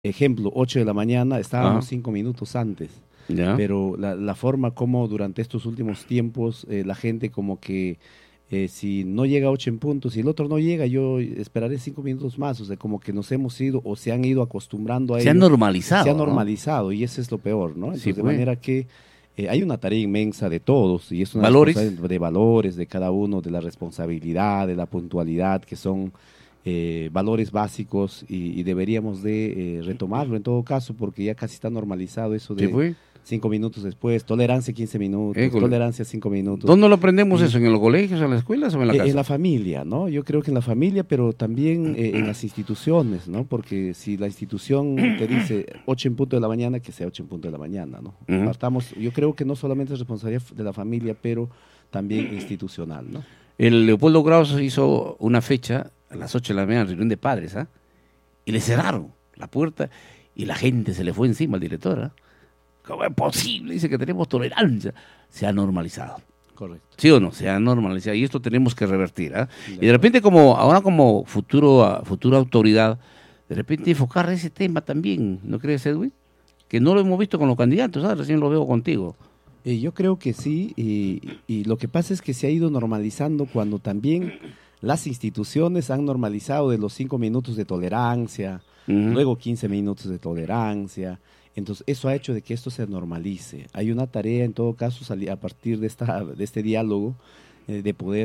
ejemplo, 8 de la mañana, estábamos Ajá. 5 minutos antes. Ya. Pero la forma como durante estos últimos tiempos la gente como que si no llega a 8 en punto, si el otro no llega, yo esperaré 5 minutos más. O sea, como que nos hemos ido o se han ido acostumbrando a Se ha ello. Se ha normalizado, ¿no? normalizado y eso es lo peor, ¿no? Sí, Entonces, de pues. manera que hay una tarea inmensa de todos y es una Valores. responsabilidad de valores de cada uno, de la responsabilidad, de la puntualidad, que son valores básicos y deberíamos de retomarlo en todo caso porque ya casi está normalizado eso Sí, de pues. 5 minutos después, tolerancia 15 minutos, École. tolerancia 5 minutos. ¿Dónde lo aprendemos Y eso? ¿En los colegios, en las escuelas o en la en casa? la familia, ¿no? Yo creo que en la familia, pero también en las instituciones, ¿no? Porque si la institución te dice 8 en punto de la mañana, que sea 8 en punto de la mañana, ¿no? Ujú. Partamos, yo creo que no solamente es responsabilidad de la familia, pero también institucional, ¿no? El Leopoldo Krauss hizo una fecha a las 8 de la mañana, reunión de padres, ¿ah? Y le cerraron la puerta y la gente se le fue encima al director, ¿ah? ¿Cómo es posible? Dice que tenemos tolerancia. Se ha normalizado. Correcto. ¿Sí o no? Se ha normalizado y esto tenemos que revertir, ¿ah? De Y de acuerdo. repente como ahora como futura autoridad, de repente enfocar ese tema también, ¿no crees, Edwin? Que no lo hemos visto con los candidatos, ¿ah? Recién lo veo contigo. Yo creo que sí, y lo que pasa es que se ha ido normalizando cuando también las instituciones han normalizado de los 5 minutos de tolerancia, Ujú. luego 15 minutos de tolerancia. Entonces, eso ha hecho de que esto se normalice. Hay una tarea, en todo caso, a partir de este diálogo, de poder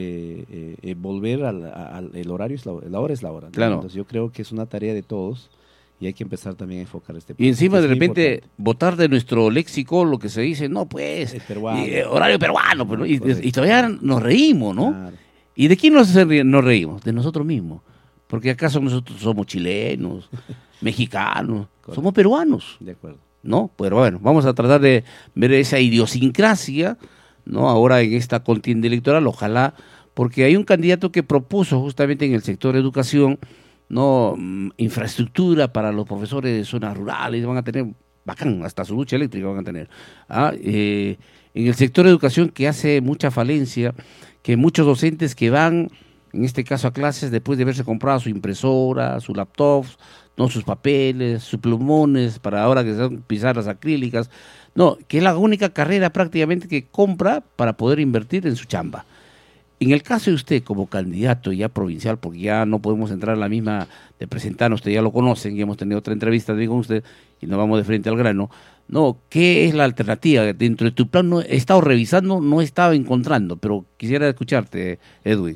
volver el horario, la hora es la hora, ¿no? Claro. Entonces, yo creo que es una tarea de todos y hay que empezar también a enfocar este Y punto, que encima es de muy repente importante. botar de nuestro léxico lo que se dice, no pues, Es peruano. horario peruano, pues, ¿no? Y Correcto, todavía correcto. nos reímos, ¿no? Claro, ¿Y de quién nos reímos? De nosotros mismos. Porque acaso nosotros somos chilenos, mexicanos, somos correcto. peruanos, De acuerdo. ¿no? Pero bueno, vamos a tratar de ver esa idiosincrasia, ¿no? Ahora en esta contienda electoral, ojalá, porque hay un candidato que propuso justamente en el sector educación, ¿no? Infraestructura para los profesores de zonas rurales, van a tener, bacán, hasta su lucha eléctrica van a tener. ¿Ah? En el sector de educación que hace mucha falencia, que muchos docentes que van, en este caso a clases, después de haberse comprado su impresora, su laptop, no sus papeles, sus plumones, para ahora que son pizarras acrílicas, no, que es la única carrera prácticamente que compra para poder invertir en su chamba. En el caso de usted como candidato ya provincial, porque ya no podemos entrar en la misma de presentarnos, usted ya lo conocen, ya hemos tenido otra entrevista con usted y nos vamos de frente al grano. No, ¿qué es la alternativa? Dentro de tu plan no he estado revisando, no he estado encontrando, pero quisiera escucharte, Edwin.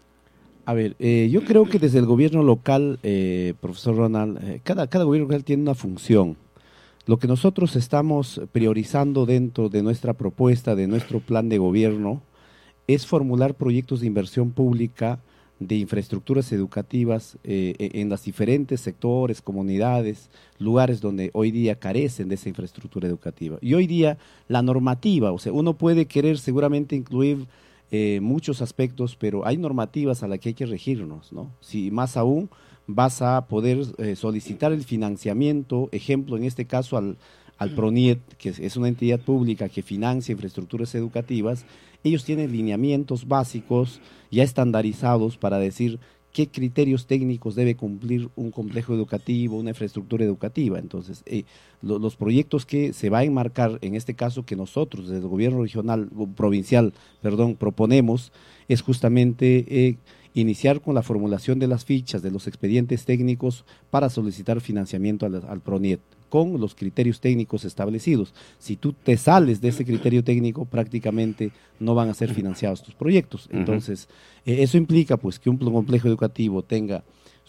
A ver, yo creo que desde el gobierno local, profesor Ronald, cada gobierno local tiene una función. Lo que nosotros estamos priorizando dentro de nuestra propuesta, de nuestro plan de gobierno, es formular proyectos de inversión pública de infraestructuras educativas en los diferentes sectores, comunidades, lugares donde hoy día carecen de esa infraestructura educativa. Y hoy día la normativa, o sea, uno puede querer seguramente incluir muchos aspectos, pero hay normativas a las que hay que regirnos, ¿no? Si más aún vas a poder solicitar el financiamiento, ejemplo, en este caso al PRONIET, que es una entidad pública que financia infraestructuras educativas. Ellos tienen lineamientos básicos ya estandarizados para decir qué criterios técnicos debe cumplir un complejo educativo, una infraestructura educativa. Entonces, los proyectos que se va a enmarcar, en este caso que nosotros desde el gobierno regional, provincial, perdón, proponemos, es justamente iniciar con la formulación de las fichas de los expedientes técnicos para solicitar financiamiento al PRONIET con los criterios técnicos establecidos. Si tú te sales de ese criterio técnico, prácticamente no van a ser financiados tus proyectos. Entonces, eso implica pues que un complejo educativo tenga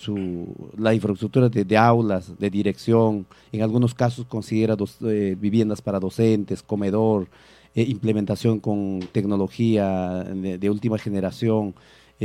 la infraestructura de aulas, de dirección, en algunos casos considera viviendas para docentes, comedor, implementación con tecnología de última generación,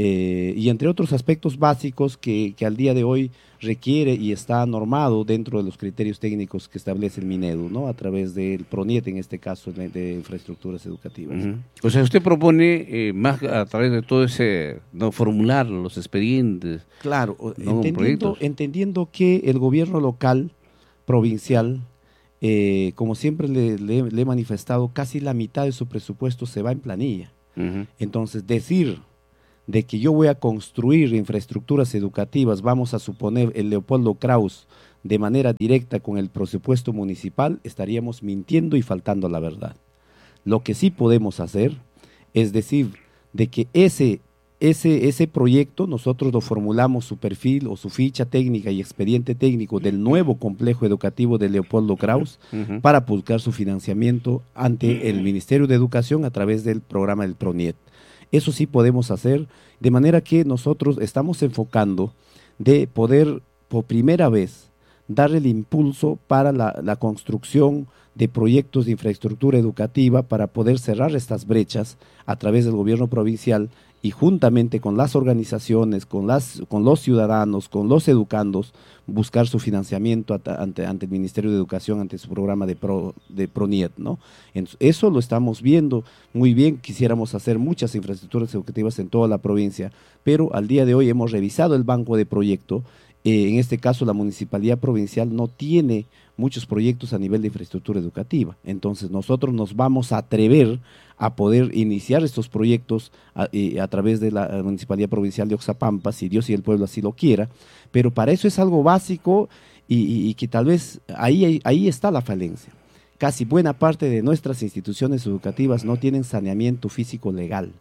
y entre otros aspectos básicos que al día de hoy requiere y está normado dentro de los criterios técnicos que establece el Minedu, ¿no? A través del PRONIET, en este caso, de infraestructuras educativas. O sea, usted propone más a través de todo ese, no, formular los expedientes, Claro, no proyectos. entendiendo que el gobierno local, provincial, como siempre le he manifestado, casi la mitad de su presupuesto se va en planilla. Ujú. Entonces, decir de que yo voy a construir infraestructuras educativas, vamos a suponer el Leopoldo Krauss, de manera directa con el presupuesto municipal, estaríamos mintiendo y faltando a la verdad. Lo que sí podemos hacer es decir de que ese proyecto nosotros lo formulamos, su perfil o su ficha técnica y expediente técnico del nuevo complejo educativo de Leopoldo Kraus para buscar su financiamiento ante el Ministerio de Educación a través del programa del PRONIET. Eso sí podemos hacer, de manera que nosotros estamos enfocando de poder por primera vez dar el impulso para la construcción de proyectos de infraestructura educativa para poder cerrar estas brechas a través del gobierno provincial y juntamente con las organizaciones, con los ciudadanos, con los educandos, buscar su financiamiento ante el Ministerio de Educación, ante su programa de PRONIET, ¿no? Eso lo estamos viendo muy bien. Quisiéramos hacer muchas infraestructuras educativas en toda la provincia, pero al día de hoy hemos revisado el banco de proyecto. En este caso, la Municipalidad Provincial no tiene muchos proyectos a nivel de infraestructura educativa. Entonces, nosotros nos vamos a atrever a poder iniciar estos proyectos a través de la Municipalidad Provincial de Oxapampa, si Dios y el pueblo así lo quiera, pero para eso es algo básico y que tal vez ahí está la falencia. Casi buena parte de nuestras instituciones educativas no tienen saneamiento físico legal.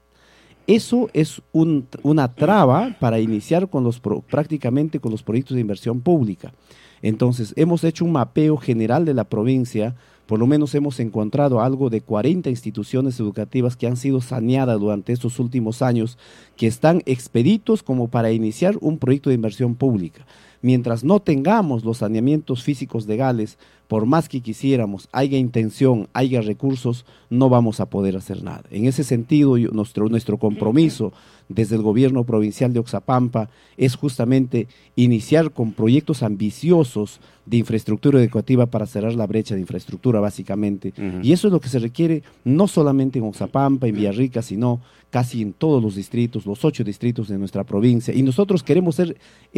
Eso es una traba para iniciar prácticamente con los proyectos de inversión pública. Entonces, hemos hecho un mapeo general de la provincia, por lo menos hemos encontrado algo de 40 instituciones educativas que han sido saneadas durante estos últimos años, que están expeditos como para iniciar un proyecto de inversión pública. Mientras no tengamos los saneamientos físicos legales, por más que quisiéramos, haya intención, haya recursos, no vamos a poder hacer nada. En ese sentido, nuestro compromiso desde el gobierno provincial de Oxapampa es justamente iniciar con proyectos ambiciosos de infraestructura educativa para cerrar la brecha de infraestructura, básicamente. Y eso es lo que se requiere no solamente en Oxapampa, en Villarrica, sino casi en todos los distritos, los 8 distritos de nuestra provincia. Y nosotros queremos ser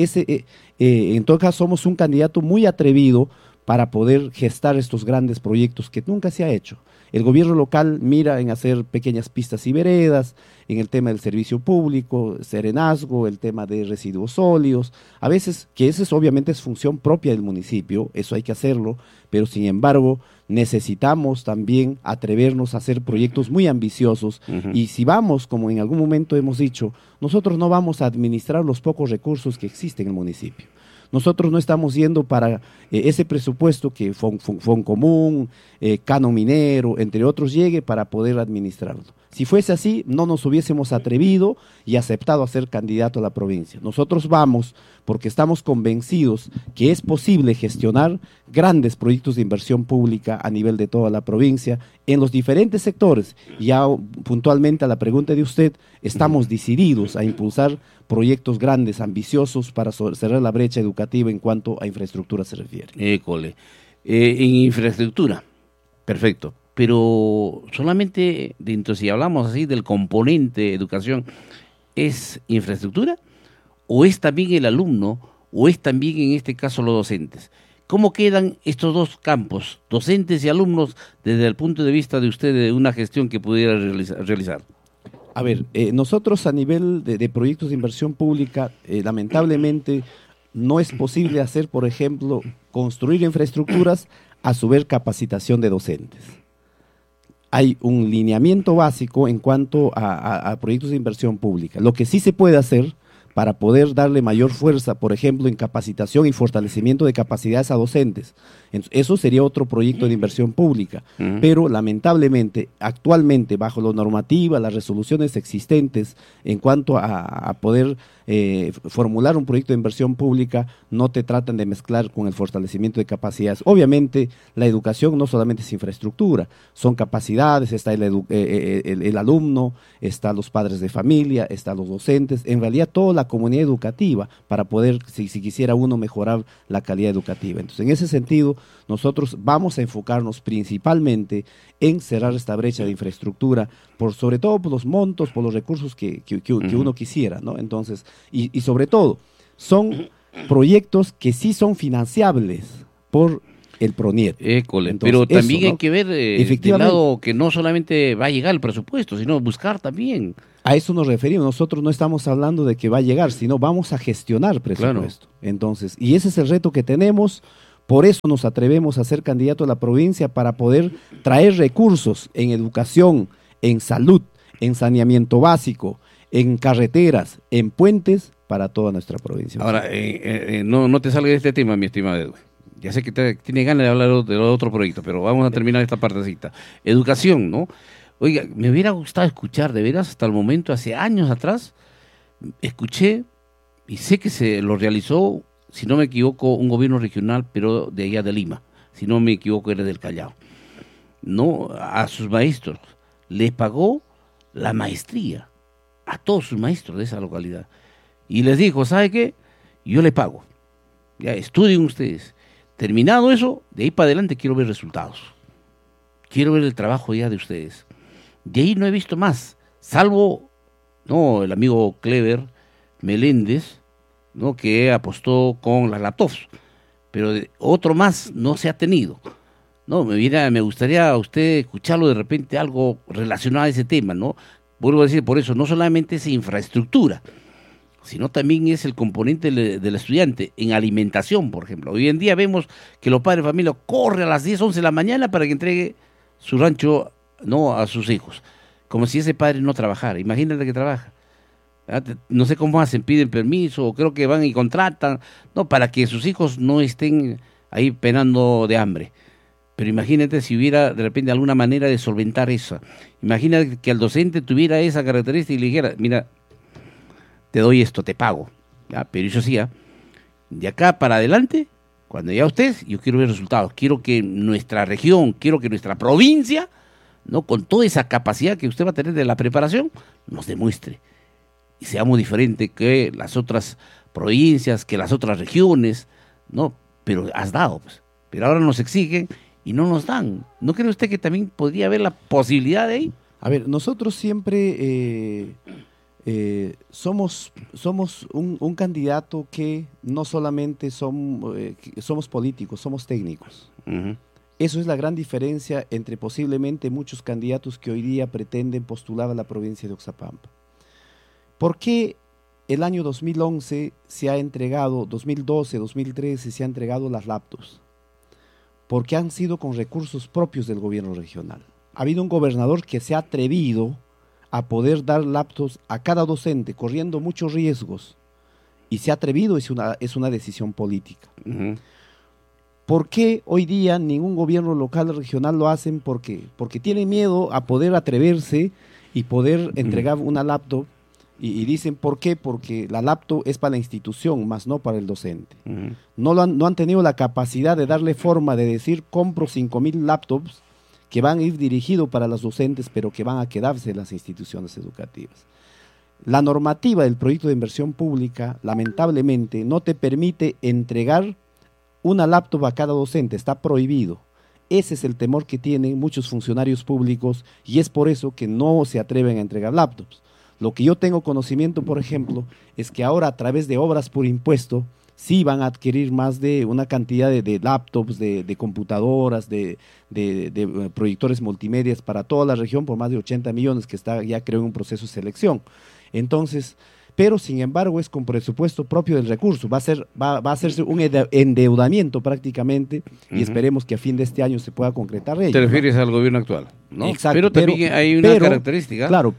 en todo caso, somos un candidato muy atrevido para poder gestar estos grandes proyectos que nunca se ha hecho. El gobierno local mira en hacer pequeñas pistas y veredas, en el tema del servicio público, serenazgo, el tema de residuos sólidos, a veces, que esa obviamente es función propia del municipio, eso hay que hacerlo, pero sin embargo necesitamos también atrevernos a hacer proyectos muy ambiciosos y si vamos, como en algún momento hemos dicho, nosotros no vamos a administrar los pocos recursos que existen en el municipio. Nosotros no estamos yendo para ese presupuesto que Foncomún, Cano Minero, entre otros, llegue para poder administrarlo. Si fuese así, no nos hubiésemos atrevido y aceptado a ser candidato a la provincia. Nosotros vamos porque estamos convencidos que es posible gestionar grandes proyectos de inversión pública a nivel de toda la provincia, en los diferentes sectores. Ya puntualmente a la pregunta de usted, estamos decididos a impulsar proyectos grandes, ambiciosos, para cerrar la brecha educativa en cuanto a infraestructura se refiere. École. En infraestructura, perfecto. Pero solamente dentro, si hablamos así del componente educación, ¿es infraestructura? ¿O es también el alumno? ¿O es también en este caso los docentes? ¿Cómo quedan estos dos campos, docentes y alumnos, desde el punto de vista de usted de una gestión que pudiera realizar? A ver, nosotros a nivel de proyectos de inversión pública, lamentablemente no es posible hacer, por ejemplo, construir infraestructuras a su vez capacitación de docentes. Hay un lineamiento básico en cuanto a proyectos de inversión pública. Lo que sí se puede hacer para poder darle mayor fuerza, por ejemplo, en capacitación y fortalecimiento de capacidades a docentes. Eso sería otro proyecto de inversión pública, pero lamentablemente, actualmente, bajo la normativa, las resoluciones existentes en cuanto a poder formular un proyecto de inversión pública, no te tratan de mezclar con el fortalecimiento de capacidades. Obviamente, la educación no solamente es infraestructura, son capacidades, está el alumno, están los padres de familia, están los docentes, en realidad toda la comunidad educativa, para poder, si quisiera uno, mejorar la calidad educativa. Entonces, en ese sentido, nosotros vamos a enfocarnos principalmente en cerrar esta brecha de infraestructura, sobre todo por los montos, por los recursos que uno quisiera, ¿no? Entonces, y sobre todo, son proyectos que sí son financiables por el PRONIET. École, Entonces, pero también eso, ¿no? hay que ver del lado que no solamente va a llegar el presupuesto, sino buscar también. A eso nos referimos. Nosotros no estamos hablando de que va a llegar, sino vamos a gestionar presupuesto. Claro. Entonces, y ese es el reto que tenemos. Por eso nos atrevemos a ser candidato a la provincia, para poder traer recursos en educación, en salud, en saneamiento básico, en carreteras, en puentes, para toda nuestra provincia. Ahora, no te salga de este tema, mi estimado Edwin. Ya sé que tiene ganas de hablar de otro proyecto, pero vamos a terminar esta partecita. Educación, ¿no? Oiga, me hubiera gustado escuchar, de veras, hasta el momento, hace años atrás, escuché, y sé que se lo realizó, si no me equivoco, un gobierno regional, pero de allá de Lima. Si no me equivoco, era del Callao. No, a sus maestros les pagó la maestría, a todos sus maestros de esa localidad. Y les dijo, ¿sabe qué? Yo les pago. Ya, estudien ustedes. Terminado eso, de ahí para adelante quiero ver resultados. Quiero ver el trabajo ya de ustedes. De ahí no he visto más, salvo el amigo Clever Meléndez, ¿no?, que apostó con las laptops, pero otro más no se ha tenido. No, me gustaría a usted escucharlo de repente, algo relacionado a ese tema, ¿no? Vuelvo a decir, por eso, no solamente es infraestructura, sino también es el componente del estudiante en alimentación, por ejemplo. Hoy en día vemos que los padres de familia corren a las 10, 11 de la mañana para que entregue su rancho, no, a sus hijos, como si ese padre no trabajara. Imagínate que trabaja. No sé cómo hacen, piden permiso, o creo que van y contratan, no, para que sus hijos no estén ahí penando de hambre. Pero imagínate si hubiera de repente alguna manera de solventar eso. Imagínate que el docente tuviera esa característica y le dijera, mira, te doy esto, te pago. ¿Ya? Pero eso sí, de acá para adelante, cuando ya ustedes, yo quiero ver resultados. Quiero que nuestra región, quiero que nuestra provincia, ¿no?, con toda esa capacidad que usted va a tener de la preparación, nos demuestre. Y seamos diferentes que las otras provincias, que las otras regiones, ¿no? Pero has dado, pues. Pero ahora nos exigen y no nos dan. ¿No cree usted que también podría haber la posibilidad de ahí? A ver, nosotros siempre somos un candidato que no solamente somos políticos, somos técnicos. Uh-huh. Eso es la gran diferencia entre posiblemente muchos candidatos que hoy día pretenden postular a la provincia de Oxapampa. ¿Por qué el año 2011 se ha entregado, 2012, 2013 se ha entregado las laptops? Porque han sido con recursos propios del gobierno regional. Ha habido un gobernador que se ha atrevido a poder dar laptops a cada docente, corriendo muchos riesgos, y se ha atrevido, es una decisión política. Uh-huh. ¿Por qué hoy día ningún gobierno local o regional lo hacen? ¿Por qué? Porque tienen miedo a poder atreverse y poder entregar una laptop. Y dicen, ¿por qué? Porque la laptop es para la institución, más no para el docente. Uh-huh. No han tenido la capacidad de darle forma de decir, compro 5,000 laptops que van a ir dirigidos para los docentes, pero que van a quedarse en las instituciones educativas. La normativa del proyecto de inversión pública, lamentablemente, no te permite entregar una laptop a cada docente, está prohibido. Ese es el temor que tienen muchos funcionarios públicos y es por eso que no se atreven a entregar laptops. Lo que yo tengo conocimiento, por ejemplo, es que ahora a través de obras por impuesto sí van a adquirir más de una cantidad de laptops, de computadoras, de proyectores multimedias para toda la región por más de 80 millones que está ya creo en un proceso de selección. Entonces, pero sin embargo es con presupuesto propio del recurso, va a hacerse un endeudamiento prácticamente y esperemos que a fin de este año se pueda concretar ello. Te refieres al gobierno actual, ¿no? Exacto. Pero también hay una característica. Claro,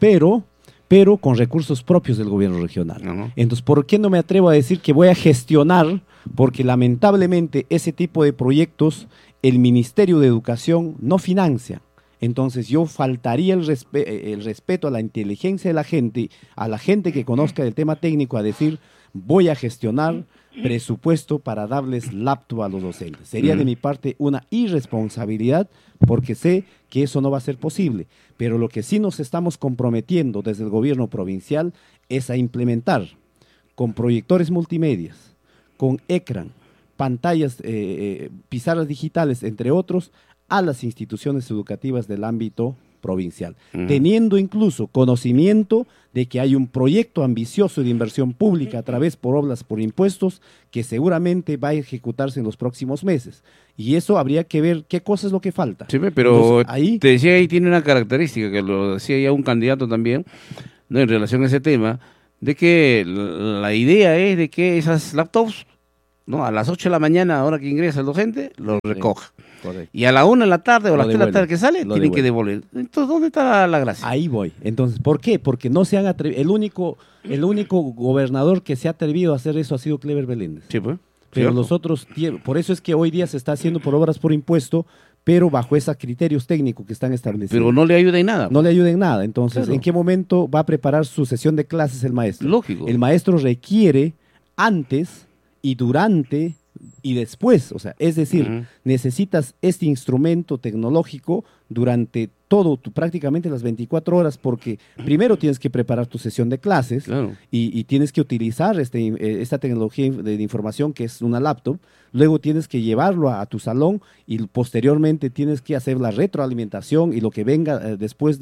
pero con recursos propios del gobierno regional. Uh-huh. Entonces, ¿por qué no me atrevo a decir que voy a gestionar? Porque lamentablemente ese tipo de proyectos el Ministerio de Educación no financia. Entonces yo faltaría el respeto a la inteligencia de la gente, a la gente que conozca del tema técnico, a decir, voy a gestionar presupuesto para darles laptop a los docentes. Sería de mi parte una irresponsabilidad porque sé que eso no va a ser posible. Pero lo que sí nos estamos comprometiendo desde el gobierno provincial es a implementar con proyectores multimedias, con ecran, pantallas, pizarras digitales, entre otros, a las instituciones educativas del ámbito provincial, teniendo incluso conocimiento de que hay un proyecto ambicioso de inversión pública a través por obras por impuestos que seguramente va a ejecutarse en los próximos meses. Y eso habría que ver qué cosa es lo que falta. Sí, pero entonces, ahí, te decía, ahí tiene una característica, que lo decía ya un candidato también, ¿no? En relación a ese tema, de que la idea es de que esas laptops, ¿no? A las 8 de la mañana, ahora que ingresa el docente, lo recoja. Correcto. Y a la 1 de la tarde o a las 3 de la tarde que sale, lo tienen que devuelve. devolver. Entonces, ¿dónde está la gracia? Ahí voy. Entonces, ¿por qué? Porque no se han atrevido. El único gobernador que se ha atrevido a hacer eso ha sido Clever Beléndez. Sí, pues. Pero ¿cierto? los otros, por eso es que hoy día se está haciendo por obras por impuesto, pero bajo esos criterios técnicos que están establecidos. Pero no le ayuda en nada. No le ayuda en nada. Entonces, Claro. ¿en qué momento va a preparar su sesión de clases el maestro? Lógico. El maestro requiere antes y durante y después, o sea, es decir, Ujú. necesitas este instrumento tecnológico durante prácticamente las 24 horas, porque primero tienes que preparar tu sesión de clases Claro. y tienes que utilizar esta tecnología de información que es una laptop, luego tienes que llevarlo a tu salón y posteriormente tienes que hacer la retroalimentación y lo que venga después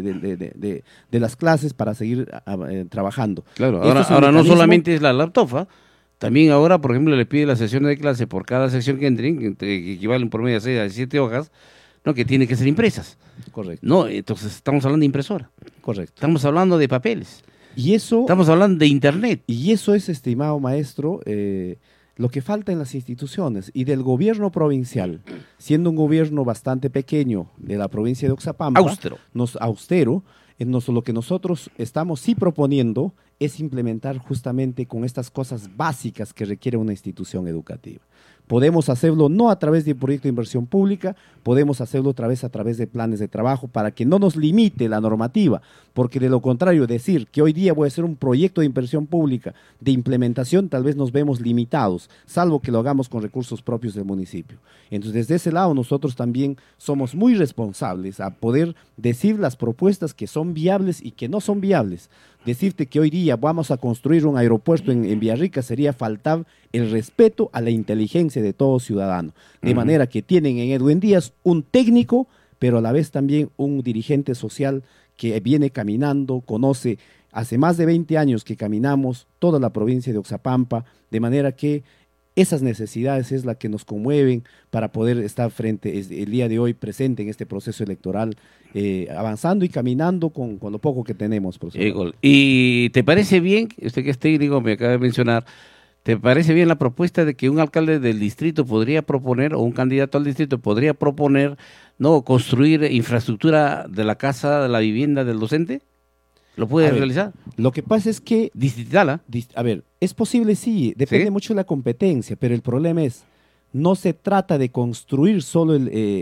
de las clases para seguir trabajando. Claro, Esto ahora, es un ahora no mecanismo- solamente es la laptop, ¿ah? También ahora, por ejemplo, le pide las sesiones de clase por cada sección que entren, que equivalen por medio a 6 a 7 hojas, ¿no? Que tienen que ser impresas. Correcto, No, entonces estamos hablando de impresora, correcto. estamos hablando de papeles, Y eso, estamos hablando de internet. y eso es, estimado maestro, lo que falta en las instituciones y del gobierno provincial, siendo un gobierno bastante pequeño de la provincia de Oxapampa, austero, lo que nosotros estamos sí proponiendo es implementar justamente con estas cosas básicas que requiere una institución educativa. Podemos hacerlo no a través de un proyecto de inversión pública, podemos hacerlo a través de planes de trabajo para que no nos limite la normativa, porque de lo contrario, decir que hoy día voy a hacer un proyecto de inversión pública de implementación, tal vez nos vemos limitados, salvo que lo hagamos con recursos propios del municipio. Entonces, desde ese lado, nosotros también somos muy responsables a poder decir las propuestas que son viables y que no son viables. Decirte que hoy día vamos a construir un aeropuerto en Villarrica sería faltar el respeto a la inteligencia de todo ciudadano. De manera que tienen en Edwin Díaz un técnico, pero a la vez también un dirigente social que viene caminando, conoce hace más de 20 años que caminamos toda la provincia de Oxapampa, de manera que esas necesidades es la que nos conmueven para poder estar el día de hoy presente en este proceso electoral, avanzando y caminando con lo poco que tenemos, profesor. Égol. ¿Y te parece bien, usted que es técnico, me acaba de mencionar, te parece bien la propuesta de que un alcalde del distrito podría proponer, o un candidato al distrito podría proponer, no, construir infraestructura de la casa, de la vivienda del docente? ¿Lo puede A ver, realizar? Lo que pasa es que Distrital, ¿ah? A ver, es posible, sí, depende ¿Sí? mucho de la competencia, pero el problema es, no se trata de construir solo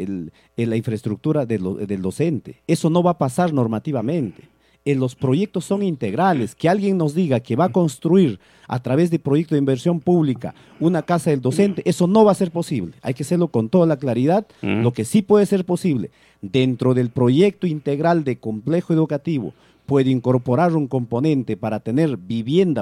la infraestructura del docente. Eso no va a pasar normativamente. Los proyectos son integrales. Que alguien nos diga que va a construir a través de proyecto de inversión pública una casa del docente, eso no va a ser posible. Hay que hacerlo con toda la claridad. Lo que sí puede ser posible, dentro del proyecto integral de complejo educativo, puede incorporar un componente para tener vivienda,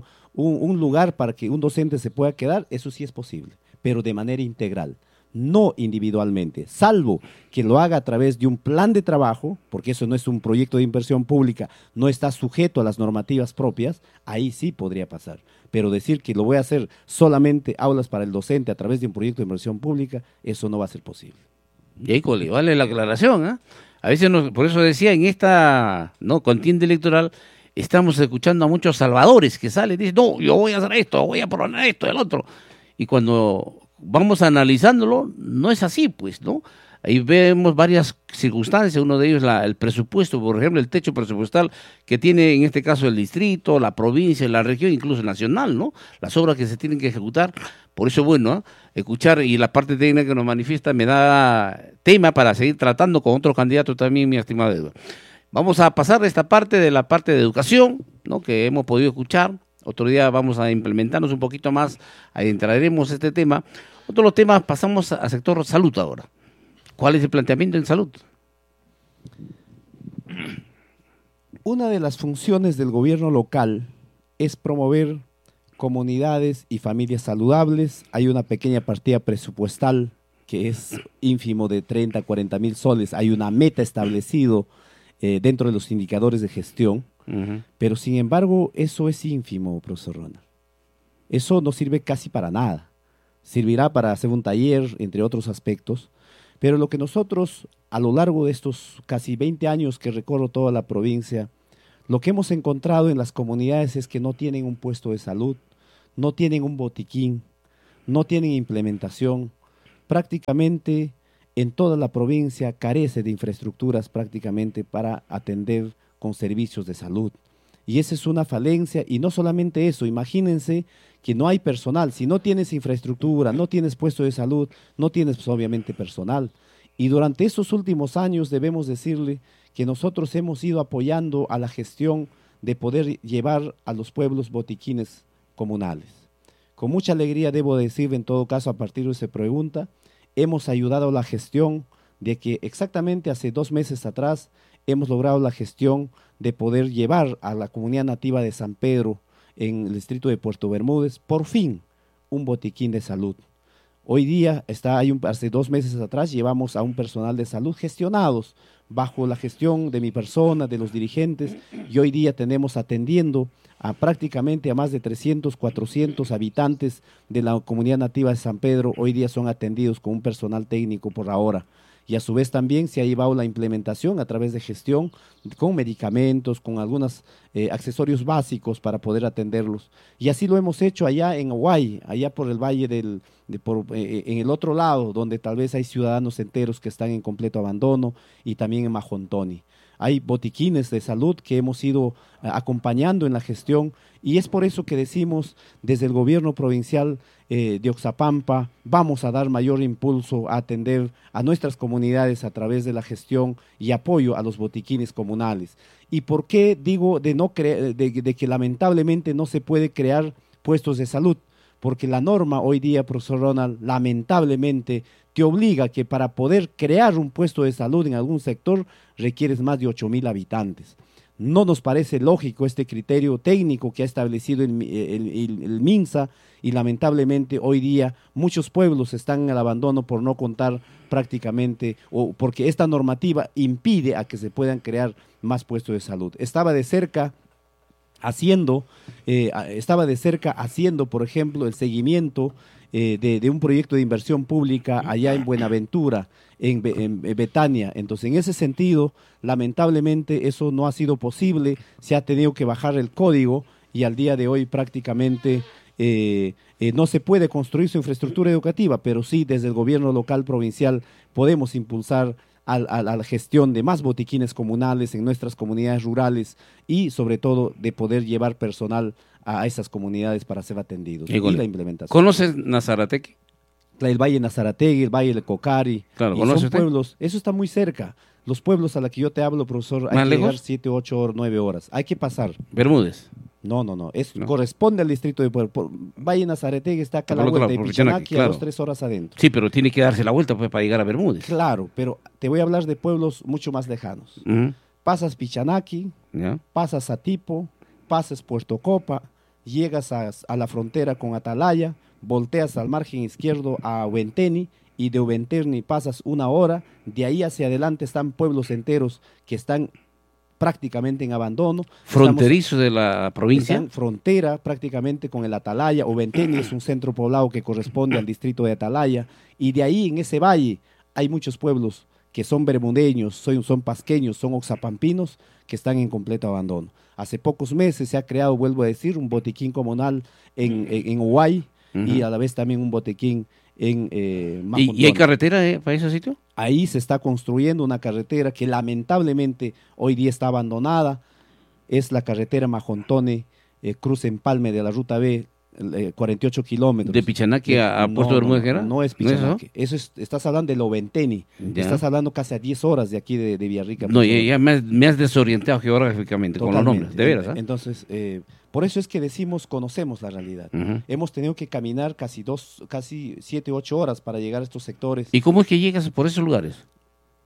un lugar para que un docente se pueda quedar, eso sí es posible, pero de manera integral, no individualmente, salvo que lo haga a través de un plan de trabajo, porque eso no es un proyecto de inversión pública, no está sujeto a las normativas propias, ahí sí podría pasar. Pero decir que lo voy a hacer solamente aulas para el docente a través de un proyecto de inversión pública, eso no va a ser posible. École, vale la aclaración, ¿ah? A veces, por eso decía, en esta contienda electoral, estamos escuchando a muchos salvadores que salen y dicen, no, yo voy a hacer esto, voy a proponer esto, el otro. Y cuando vamos analizándolo, no es así, pues, ¿no? Ahí vemos varias circunstancias, uno de ellos el presupuesto, por ejemplo, el techo presupuestal que tiene en este caso el distrito, la provincia, la región, incluso nacional, ¿no? Las obras que se tienen que ejecutar. Por eso, bueno, escuchar y la parte técnica que nos manifiesta me da tema para seguir tratando con otros candidatos también, mi estimado Eduardo. Vamos a pasar de esta parte, de la parte de educación, ¿no? Que hemos podido escuchar. Otro día vamos a implementarnos un poquito más, ahí entraremos este tema. Otros los temas, pasamos al sector salud ahora. ¿Cuál es el planteamiento en salud? Una de las funciones del gobierno local es promover comunidades y familias saludables. Hay una pequeña partida presupuestal que es ínfimo de 30, 40 mil soles. Hay una meta establecido dentro de los indicadores de gestión, pero sin embargo eso es ínfimo, profesor Ronald. Eso no sirve casi para nada. Servirá para hacer un taller, entre otros aspectos, pero lo que nosotros, a lo largo de estos casi 20 años que recorro toda la provincia, lo que hemos encontrado en las comunidades es que no tienen un puesto de salud, no tienen un botiquín, no tienen implementación. Prácticamente en toda la provincia carece de infraestructuras prácticamente para atender con servicios de salud. Y esa es una falencia, y no solamente eso, imagínense que no hay personal. Si no tienes infraestructura, no tienes puesto de salud, no tienes pues, obviamente personal. Y durante estos últimos años debemos decirle que nosotros hemos ido apoyando a la gestión de poder llevar a los pueblos botiquines comunales. Con mucha alegría debo decir, en todo caso, a partir de esa pregunta, hemos ayudado a la gestión de que exactamente hace 2 meses atrás hemos logrado la gestión de poder llevar a la comunidad nativa de San Pedro, en el distrito de Puerto Bermúdez, por fin, un botiquín de salud. Hoy día, hace 2 meses atrás, llevamos a un personal de salud gestionados bajo la gestión de mi persona, de los dirigentes, y hoy día tenemos atendiendo a prácticamente a más de 300, 400 habitantes de la comunidad nativa de San Pedro. Hoy día son atendidos con un personal técnico por ahora. Y a su vez también se ha llevado la implementación a través de gestión con medicamentos, con algunos accesorios básicos para poder atenderlos. Y así lo hemos hecho allá en Huay, allá por el valle en el otro lado, donde tal vez hay ciudadanos enteros que están en completo abandono, y también en Majontoni. Hay botiquines de salud que hemos ido acompañando en la gestión, y es por eso que decimos desde el gobierno provincial de Oxapampa, vamos a dar mayor impulso a atender a nuestras comunidades a través de la gestión y apoyo a los botiquines comunales. ¿Y por qué digo de que lamentablemente no se puede crear puestos de salud? Porque la norma hoy día, profesor Ronald, lamentablemente te obliga que para poder crear un puesto de salud en algún sector requieres más de 8,000 habitantes. No nos parece lógico este criterio técnico que ha establecido el MINSA, y lamentablemente hoy día muchos pueblos están en el abandono por no contar prácticamente, o porque esta normativa impide a que se puedan crear más puestos de salud. Estaba de cerca haciendo, por ejemplo, el seguimiento de un proyecto de inversión pública allá en Buenaventura, en Betania. Entonces, en ese sentido, lamentablemente eso no ha sido posible, se ha tenido que bajar el código, y al día de hoy prácticamente no se puede construir su infraestructura educativa, pero sí desde el gobierno local provincial podemos impulsar a la gestión de más botiquines comunales en nuestras comunidades rurales, y sobre todo de poder llevar personal a esas comunidades para ser atendidos. Y la implementación. ¿Conoces Nazarateque? El Valle Nazarategui, el Valle del Cocari. Claro, y ¿conoce son usted? Pueblos, eso está muy cerca. Los pueblos a los que yo te hablo, profesor, hay que llegar 7, 8 horas, 9 horas. Hay que pasar. Bermúdez. No. Eso corresponde al distrito de Pueblo. Valle Nazarategui está acá a la vuelta de Pichanaki, claro. a 2-3 horas adentro. Sí, pero tiene que darse la vuelta pues, para llegar a Bermúdez. Claro, pero te voy a hablar de pueblos mucho más lejanos. Pasas Pichanaki, pasas Satipo, pasas Puerto Copa, llegas a la frontera con Atalaya, volteas al margen izquierdo a Huenteni, y de Huenteni pasas 1 hora, de ahí hacia adelante están pueblos enteros que están prácticamente en abandono. Fronterizo de la provincia. Están frontera prácticamente con el Atalaya. Huenteni es un centro poblado que corresponde al distrito de Atalaya, y de ahí en ese valle hay muchos pueblos que son bermudeños, son pasqueños, son oxapampinos, que están en completo abandono. Hace pocos meses se ha creado, vuelvo a decir, un botiquín comunal en Huay, y a la vez también un botiquín en Majontoni. ¿Y hay carretera para ese sitio? Ahí se está construyendo una carretera que lamentablemente hoy día está abandonada. Es la carretera Majontoni, cruce Empalme de la Ruta B, 48 kilómetros. ¿De Pichanaki a Puerto Bermúdez que era? No es Pichanaki. Estás hablando de Loventeni. Estás hablando casi a 10 horas de aquí de Villarrica. No, ya me has desorientado geográficamente con los nombres, de veras. Entonces, por eso es que decimos, conocemos la realidad. Hemos tenido que caminar casi 7, 8 horas para llegar a estos sectores. ¿Y cómo es que llegas por esos lugares?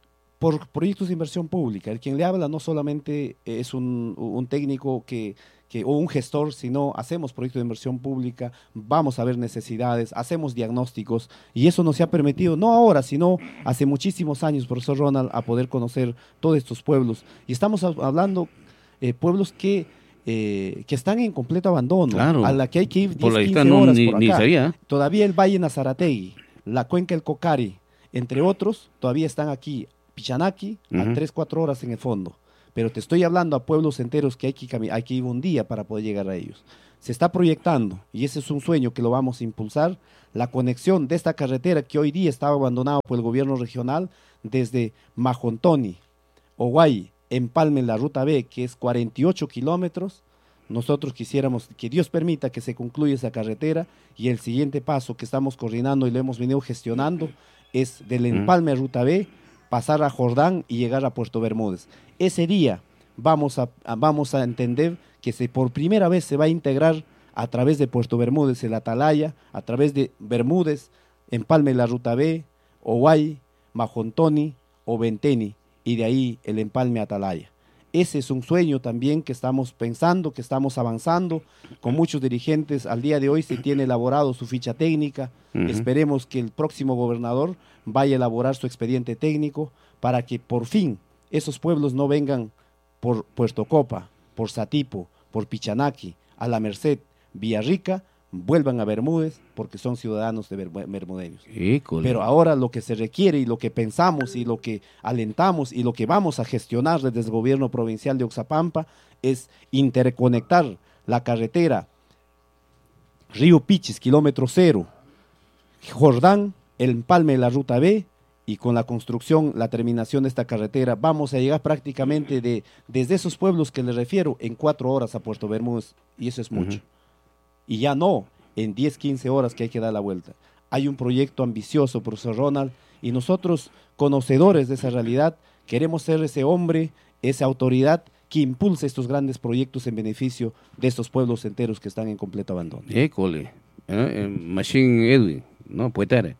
Por proyectos de inversión pública. El quien le habla no solamente es un técnico que o un gestor, sino hacemos proyectos de inversión pública, vamos a ver necesidades, hacemos diagnósticos, y eso nos ha permitido, no ahora, sino hace muchísimos años, profesor Ronald, a poder conocer todos estos pueblos. Y estamos hablando pueblos que están en completo abandono, claro, a la que hay que ir 10, 15 no, horas ni, por acá. Ni sabía. Todavía el Valle Nazarategui, la Cuenca del Cocari, entre otros, todavía están aquí, Pichanaki, a 3, 4 horas en el fondo. Pero te estoy hablando a pueblos enteros que hay que ir un día para poder llegar a ellos. Se está proyectando, y ese es un sueño que lo vamos a impulsar, la conexión de esta carretera que hoy día estaba abandonada por el gobierno regional desde Majontoni, Oguay, Empalme, la ruta B, que es 48 kilómetros. Nosotros quisiéramos que Dios permita que se concluya esa carretera, y el siguiente paso que estamos coordinando y lo hemos venido gestionando es del Empalme, ruta B, pasar a Jordán y llegar a Puerto Bermúdez. Ese día vamos a entender que por primera vez se va a integrar a través de Puerto Bermúdez el Atalaya, a través de Bermúdez, Empalme, la ruta B, Oguay, Majontoni o Venteni, y de ahí el Empalme Atalaya. Ese es un sueño también que estamos pensando, que estamos avanzando con muchos dirigentes. Al día de hoy se tiene elaborado su ficha técnica. Esperemos que el próximo gobernador vaya a elaborar su expediente técnico para que por fin esos pueblos no vengan por Puerto Copa, por Satipo, por Pichanaki, a La Merced, Villarrica, vuelvan a Bermúdez porque son ciudadanos de bermudeños. Pero ahora lo que se requiere y lo que pensamos y lo que alentamos y lo que vamos a gestionar desde el gobierno provincial de Oxapampa es interconectar la carretera Río Pichis, kilómetro 0, Jordán, el Empalme de la ruta B, y con la construcción, la terminación de esta carretera, vamos a llegar prácticamente desde esos pueblos que les refiero en 4 horas a Puerto Bermúdez, y eso es mucho. Y ya no en 10, 15 horas que hay que dar la vuelta. Hay un proyecto ambicioso, profesor Ronald, y nosotros, conocedores de esa realidad, queremos ser ese hombre, esa autoridad que impulse estos grandes proyectos en beneficio de estos pueblos enteros que están en completo abandono. Machine Edwin, ¿no? Poetare.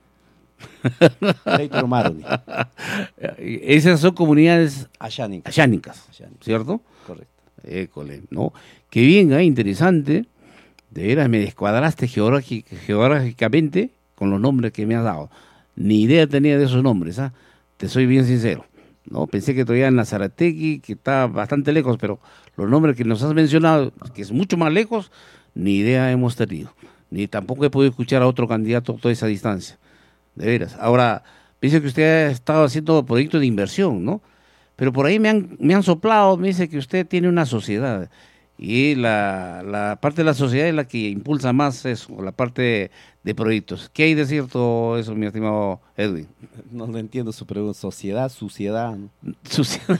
Esas son comunidades ayánicas, ¿cierto? Correcto. ¿No? Qué bien, interesante. De veras me descuadraste geográficamente con los nombres que me has dado. Ni idea tenía de esos nombres, te soy bien sincero. ¿No? Pensé que todavía en Nazarategui, que está bastante lejos, pero los nombres que nos has mencionado, que es mucho más lejos, ni idea hemos tenido. Ni tampoco he podido escuchar a otro candidato a toda esa distancia. De veras. Ahora, pienso que usted ha estado haciendo proyectos de inversión, ¿no? Pero por ahí me han soplado, me dice que usted tiene una sociedad. Y la parte de la sociedad es la que impulsa más eso, la parte de proyectos. ¿Qué hay de cierto eso, mi estimado Edwin? No entiendo su pregunta. ¿Sociedad, suciedad? Suciedad.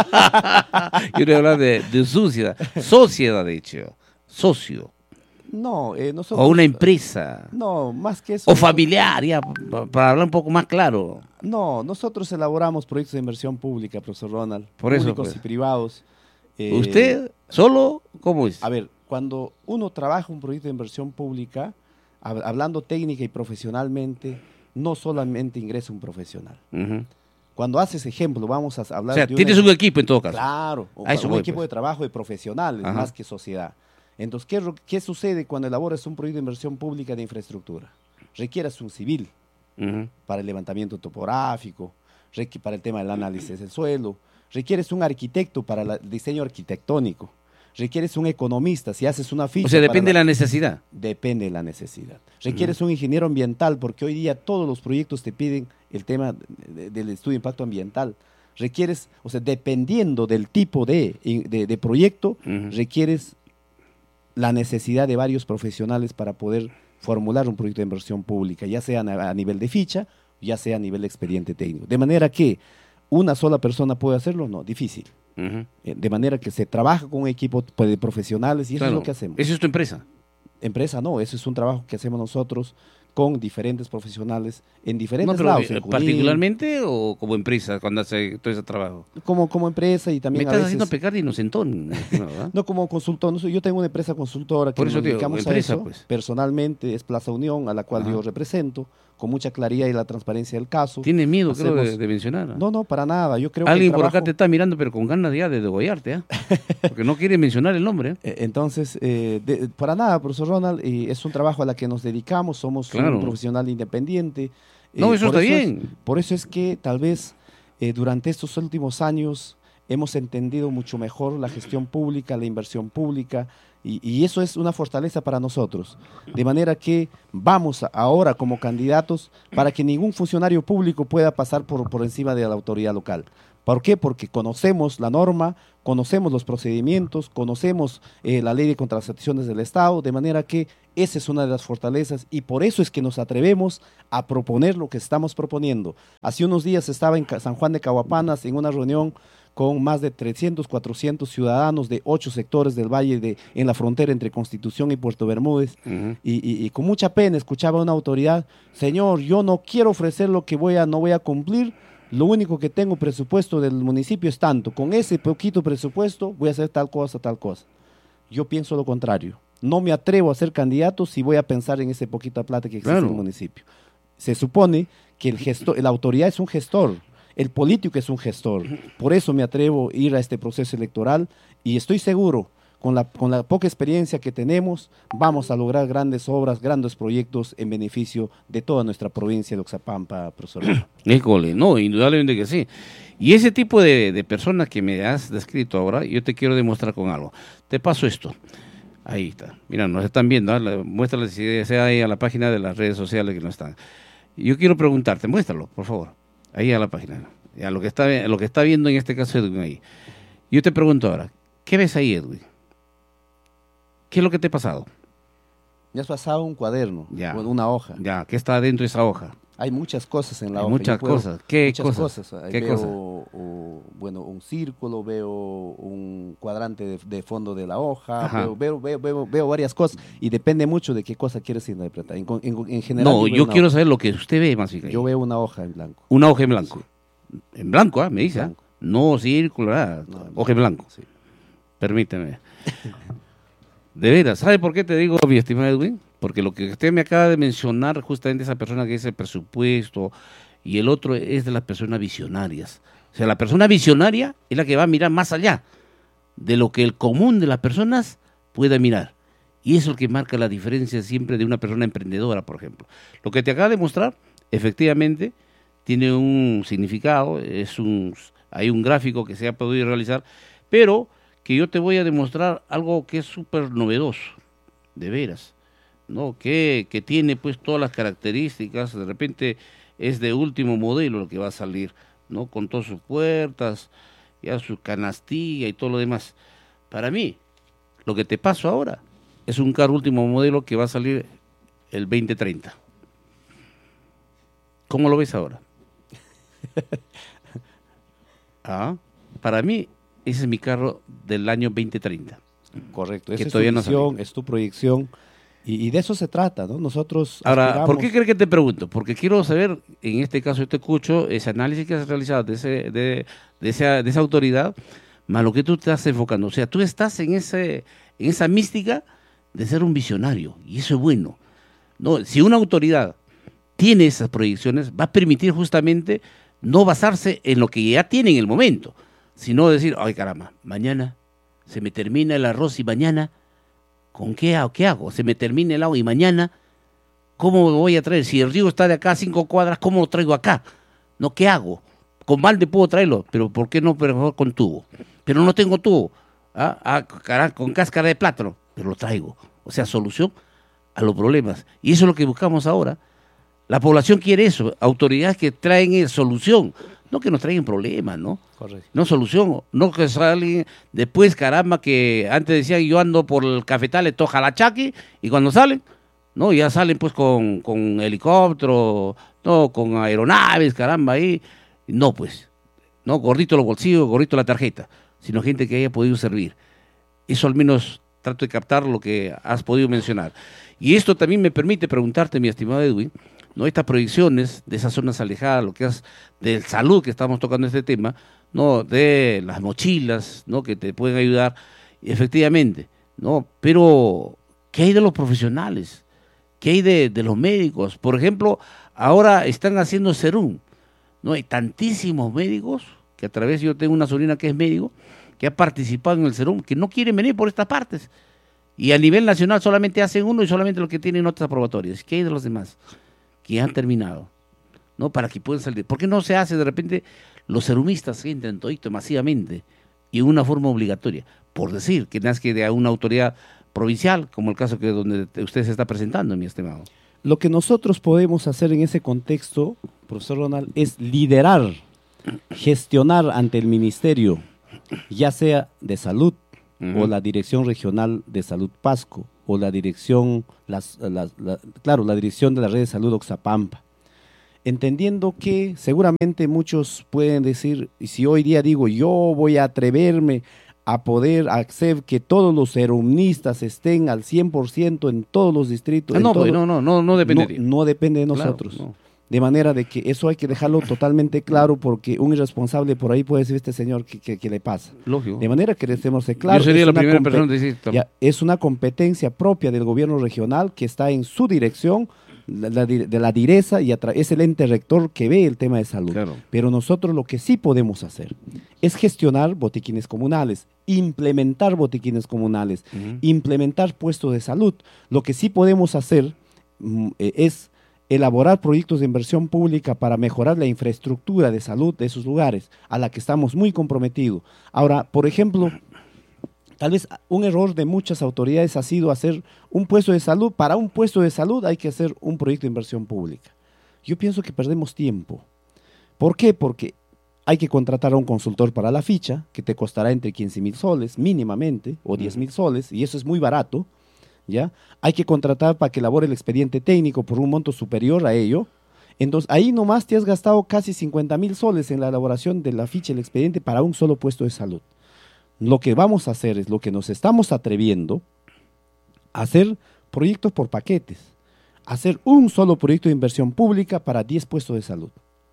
Yo le hablo de suciedad. Sociedad, de hecho. Socio. No, nosotros... O una empresa. No, más que eso. O familiar, ya, para hablar un poco más claro. No, nosotros elaboramos proyectos de inversión pública, profesor Ronald. Por eso, públicos y privados. ¿Usted solo? ¿Cómo es? A ver, cuando uno trabaja un proyecto de inversión pública, hablando técnica y profesionalmente, no solamente ingresa un profesional. Cuando haces ejemplo, vamos a hablar... O sea, tienes un equipo en todo caso. Claro, un equipo de trabajo de profesionales, más que sociedad. Entonces, ¿qué sucede cuando elaboras un proyecto de inversión pública de infraestructura? Requieres un civil para el levantamiento topográfico, para el tema del análisis del suelo, requieres un arquitecto para el diseño arquitectónico, requieres un economista, si haces una ficha... O sea, depende de la necesidad. Depende de la necesidad. Requieres un ingeniero ambiental, porque hoy día todos los proyectos te piden el tema del estudio de impacto ambiental. Requieres, o sea, dependiendo del tipo de proyecto, requieres la necesidad de varios profesionales para poder formular un proyecto de inversión pública, ya sea a nivel de ficha, ya sea a nivel de expediente técnico. De manera que una sola persona puede hacerlo, no, difícil. De manera que se trabaja con un equipo de profesionales y eso es lo que hacemos. ¿Eso es tu empresa? Empresa no, eso es un trabajo que hacemos nosotros con diferentes profesionales en diferentes lados. ¿Particularmente o como empresa cuando hace todo ese trabajo? Como empresa y también me estás haciendo pecar de inocentón. No, como consultor. Yo tengo una empresa consultora que nos dedicamos a eso. Pues. Personalmente es Plaza Unión, a la cual yo represento, con mucha claridad y la transparencia del caso. Tiene miedo, creo, de mencionar. No, no, para nada. Yo creo Alguien que por acá te está mirando, pero con ganas ya de degollarte, ¿eh? Porque no quiere mencionar el nombre. Entonces, para nada, profesor Ronald, es un trabajo a la que nos dedicamos, somos un profesional independiente. No, eso está bien. Por eso es que tal vez durante estos últimos años hemos entendido mucho mejor la gestión pública, la inversión pública, y eso es una fortaleza para nosotros. De manera que vamos ahora como candidatos para que ningún funcionario público pueda pasar por encima de la autoridad local. ¿Por qué? Porque conocemos la norma, conocemos los procedimientos, conocemos la ley de contrataciones del Estado, de manera que esa es una de las fortalezas y por eso es que nos atrevemos a proponer lo que estamos proponiendo. Hace unos días estaba en San Juan de Cahuapanas en una reunión con más de 300, 400 ciudadanos de 8 sectores del valle en la frontera entre Constitución y Puerto Bermúdez, y con mucha pena escuchaba a una autoridad: señor, yo no quiero ofrecer lo que no voy a cumplir, lo único que tengo presupuesto del municipio es tanto, con ese poquito presupuesto voy a hacer tal cosa, tal cosa. Yo pienso lo contrario, no me atrevo a ser candidato si voy a pensar en ese poquita plata que existe en el municipio. Se supone que la autoridad es un gestor, el político es un gestor. Por eso me atrevo a ir a este proceso electoral y estoy seguro, con la poca experiencia que tenemos, vamos a lograr grandes obras, grandes proyectos en beneficio de toda nuestra provincia de Oxapampa, profesor. École, no, indudablemente que sí. Y ese tipo de personas que me has descrito ahora, yo te quiero demostrar con algo. Te paso esto. Ahí está. Mira, nos están viendo. Muéstrales si sea ahí a la página de las redes sociales que no están. Yo quiero preguntarte, muéstralo, por favor. Ahí a la página, a lo que está viendo en este caso Edwin ahí. Yo te pregunto ahora, ¿qué ves ahí, Edwin? ¿Qué es lo que te ha pasado? Me has pasado un cuaderno, una hoja. Ya, ¿qué está dentro de esa hoja? Hay muchas cosas en la hoja. Muchas cosas. ¿Qué cosas? Veo un círculo, veo un cuadrante de fondo de la hoja, veo varias cosas y depende mucho de qué cosa quieres interpretar. En general, no, yo quiero saber lo que usted ve más bien. Yo veo una hoja en blanco. Una hoja en blanco. Sí. En blanco, me dice. Blanco. No círculo, hoja en blanco. Sí. Permíteme. De veras, ¿sabe por qué te digo, mi estimado Edwin? Porque lo que usted me acaba de mencionar, justamente esa persona que dice el presupuesto, y el otro es de las personas visionarias. O sea, la persona visionaria es la que va a mirar más allá de lo que el común de las personas pueda mirar. Y eso es lo que marca la diferencia siempre de una persona emprendedora, por ejemplo. Lo que te acaba de mostrar, efectivamente, tiene un significado, hay un gráfico que se ha podido realizar, pero que yo te voy a demostrar algo que es súper novedoso, de veras, ¿no? Que tiene pues todas las características, de repente es de último modelo lo que va a salir, ¿no? Con todas sus puertas, ya su canastilla y todo lo demás. Para mí, lo que te paso ahora es un carro último modelo que va a salir el 2030. ¿Cómo lo ves ahora? Para mí, ese es mi carro del año 2030. Correcto, esa es tu visión, es tu proyección, y de eso se trata, ¿no? Nosotros ahora, aspiramos... ¿por qué crees que te pregunto? Porque quiero saber, en este caso yo te escucho, ese análisis que has realizado de esa autoridad, más lo que tú te estás enfocando. O sea, tú estás en esa mística de ser un visionario, y eso es bueno, ¿no? Si una autoridad tiene esas proyecciones, va a permitir justamente no basarse en lo que ya tiene en el momento, sino decir, ay caramba, mañana se me termina el arroz y mañana, ¿con qué hago? Se me termina el agua y mañana, ¿cómo me voy a traer? Si el río está de acá a 5 cuadras, ¿cómo lo traigo acá? ¿No? ¿Qué hago? Con balde puedo traerlo, pero ¿por qué no mejor con tubo? Pero no tengo tubo, con cáscara de plátano, pero lo traigo. O sea, solución a los problemas. Y eso es lo que buscamos ahora. La población quiere eso, autoridades que traen solución, no que nos traigan problemas, ¿no? Correcto. No solución, no que salen después, caramba, que antes decían yo ando por el cafetal, toja la chaque, y cuando salen, no, ya salen pues con helicóptero, no, con aeronaves, caramba, ahí, no pues, no, gordito los bolsillos, gordito la tarjeta, sino gente que haya podido servir. Eso al menos trato de captar lo que has podido mencionar. Y esto también me permite preguntarte, mi estimado Edwin, ¿no? Estas proyecciones de esas zonas alejadas, lo que es de salud, que estamos tocando este tema, ¿no? De las mochilas, ¿no? Que te pueden ayudar, efectivamente, ¿no? Pero, ¿qué hay de los profesionales? ¿Qué hay de los médicos? Por ejemplo, ahora están haciendo serum. No hay tantísimos médicos que a través, yo tengo una sobrina que es médico, que ha participado en el serum, que no quieren venir por estas partes. Y a nivel nacional solamente hacen uno y solamente los que tienen notas aprobatorias. ¿Qué hay de los demás? Que han terminado, ¿no? Para que puedan salir. ¿Por qué no se hace de repente los serumistas que entran todito masivamente y en una forma obligatoria? Por decir, que nazca de una autoridad provincial, como el caso que donde usted se está presentando, mi estimado. Lo que nosotros podemos hacer en ese contexto, profesor Ronald, es liderar, gestionar ante el ministerio, ya sea de salud, o la Dirección Regional de Salud Pasco, o la dirección, la dirección de la red de salud Oxapampa. Entendiendo que seguramente muchos pueden decir, y si hoy día digo, yo voy a atreverme a poder hacer que todos los serumnistas estén al 100% en todos los distritos. No depende. No depende de nosotros. Claro, no. De manera de que eso hay que dejarlo totalmente claro, porque un irresponsable por ahí puede decir, este señor, ¿qué le pasa? Lógico. De manera que debemos ser claros. Yo sería la primera persona de decir. Es una competencia propia del gobierno regional que está en su dirección, de la direza, y es el ente rector que ve el tema de salud. Claro. Pero nosotros lo que sí podemos hacer es gestionar botiquines comunales, implementar botiquines comunales, implementar puestos de salud. Lo que sí podemos hacer es elaborar proyectos de inversión pública para mejorar la infraestructura de salud de esos lugares, a la que estamos muy comprometidos. Ahora, por ejemplo, tal vez un error de muchas autoridades ha sido hacer un puesto de salud. Para un puesto de salud hay que hacer un proyecto de inversión pública. Yo pienso que perdemos tiempo. ¿Por qué? Porque hay que contratar a un consultor para la ficha, que te costará entre 15.000 soles mínimamente, o 10.000 soles, y eso es muy barato. ¿Ya? Hay que contratar para que elabore el expediente técnico por un monto superior a ello. Entonces, ahí nomás te has gastado casi 50.000 soles en la elaboración de la ficha del expediente para un solo puesto de salud. Lo que vamos a hacer es, lo que nos estamos atreviendo a hacer proyectos por paquetes. Hacer un solo proyecto de inversión pública para 10 puestos de salud.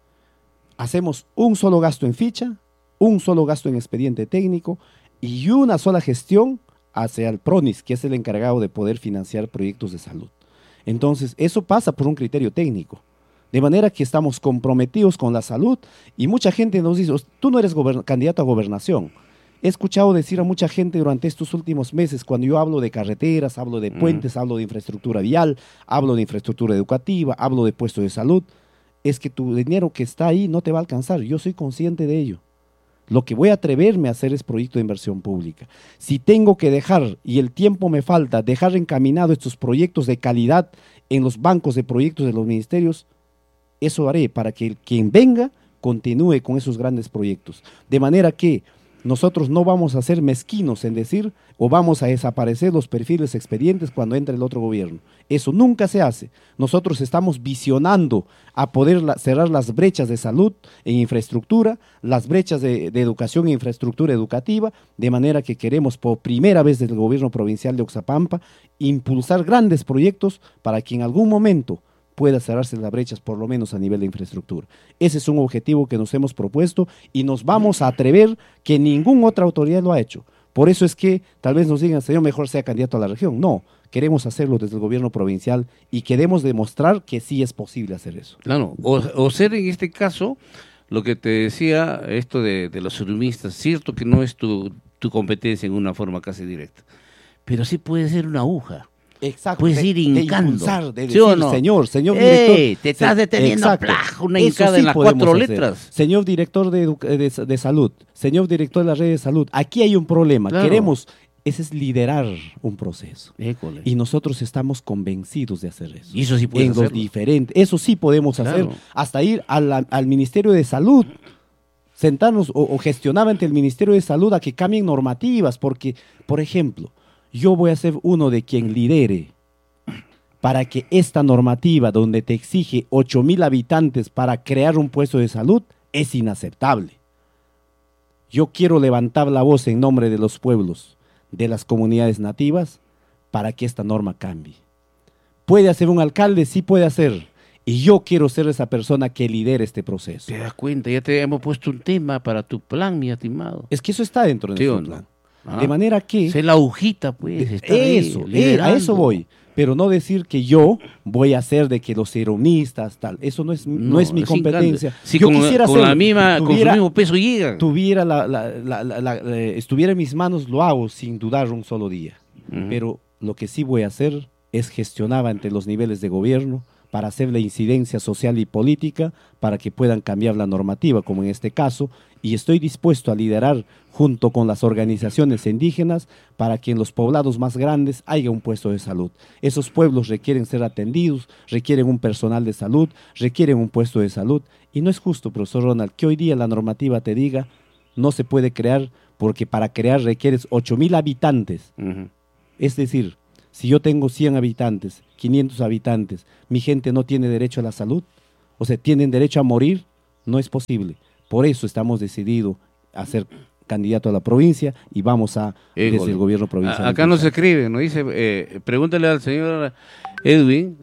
Hacemos un solo gasto en ficha, un solo gasto en expediente técnico y una sola gestión hacia el PRONIS, que es el encargado de poder financiar proyectos de salud. Entonces, eso pasa por un criterio técnico. De manera que estamos comprometidos con la salud y mucha gente nos dice, tú no eres candidato a gobernación. He escuchado decir a mucha gente durante estos últimos meses, cuando yo hablo de carreteras, hablo de puentes, hablo de infraestructura vial, hablo de infraestructura educativa, hablo de puestos de salud, es que tu dinero que está ahí no te va a alcanzar. Yo soy consciente de ello. Lo que voy a atreverme a hacer es proyecto de inversión pública. Si tengo que dejar, y el tiempo me falta, dejar encaminado estos proyectos de calidad en los bancos de proyectos de los ministerios, eso haré para que quien venga continúe con esos grandes proyectos. De manera que nosotros no vamos a ser mezquinos en decir o vamos a desaparecer los perfiles expedientes cuando entre el otro gobierno. Eso nunca se hace. Nosotros estamos visionando a poder cerrar las brechas de salud en infraestructura, las brechas de educación e infraestructura educativa, de manera que queremos por primera vez desde el gobierno provincial de Oxapampa impulsar grandes proyectos para que en algún momento pueda cerrarse las brechas, por lo menos a nivel de infraestructura. Ese es un objetivo que nos hemos propuesto y nos vamos a atrever que ninguna otra autoridad lo ha hecho. Por eso es que tal vez nos digan, señor, mejor sea candidato a la región. No, queremos hacerlo desde el gobierno provincial y queremos demostrar que sí es posible hacer eso. Claro, o ser en este caso, lo que te decía, esto de los serumistas, cierto que no es tu competencia en una forma casi directa, pero sí puede ser una aguja. Exacto, puedes ir hincando, de decir, ¿sí o no? señor director, te estás deteniendo, una hincada sí en las 4 letras. Señor director de salud, señor director de la red de salud, aquí hay un problema, claro. Queremos, ese es liderar un proceso. École. Y nosotros estamos convencidos de hacer eso. Y eso sí puede hacerlo. Eso sí podemos hacer, hasta ir al Ministerio de Salud, sentarnos o gestionar ante el Ministerio de Salud a que cambien normativas, porque, por ejemplo, yo voy a ser uno de quien lidere para que esta normativa donde te exige 8.000 habitantes para crear un puesto de salud es inaceptable. Yo quiero levantar la voz en nombre de los pueblos, de las comunidades nativas, para que esta norma cambie. ¿Puede hacer un alcalde? Sí puede hacer. Y yo quiero ser esa persona que lidere este proceso. ¿Te das cuenta? Ya te hemos puesto un tema para tu plan, mi estimado. Es que eso está dentro de nuestro plan. De manera que... Es la agujita, pues. A eso voy. pero no decir que yo voy a hacer de que los eronistas, tal, eso no es mi competencia. Si yo con, quisiera con hacerlo, la misma, con su mismo peso llegan. Estuviera en mis manos, lo hago sin dudar un solo día. Pero lo que sí voy a hacer es gestionar ante los niveles de gobierno para hacer la incidencia social y política para que puedan cambiar la normativa, como en este caso, y estoy dispuesto a liderar junto con las organizaciones indígenas para que en los poblados más grandes haya un puesto de salud. Esos pueblos requieren ser atendidos, requieren un personal de salud, requieren un puesto de salud, y no es justo, profesor Ronald, que hoy día la normativa te diga no se puede crear porque para crear requieres 8,000 habitantes. Es decir, si yo tengo 100 habitantes, 500 habitantes, mi gente no tiene derecho a la salud, o sea, tienen derecho a morir, no es posible. Por eso estamos decididos a ser candidato a la provincia y vamos a, desde el gobierno provincial. Acá nos escribe, nos dice, pregúntale al señor Edwin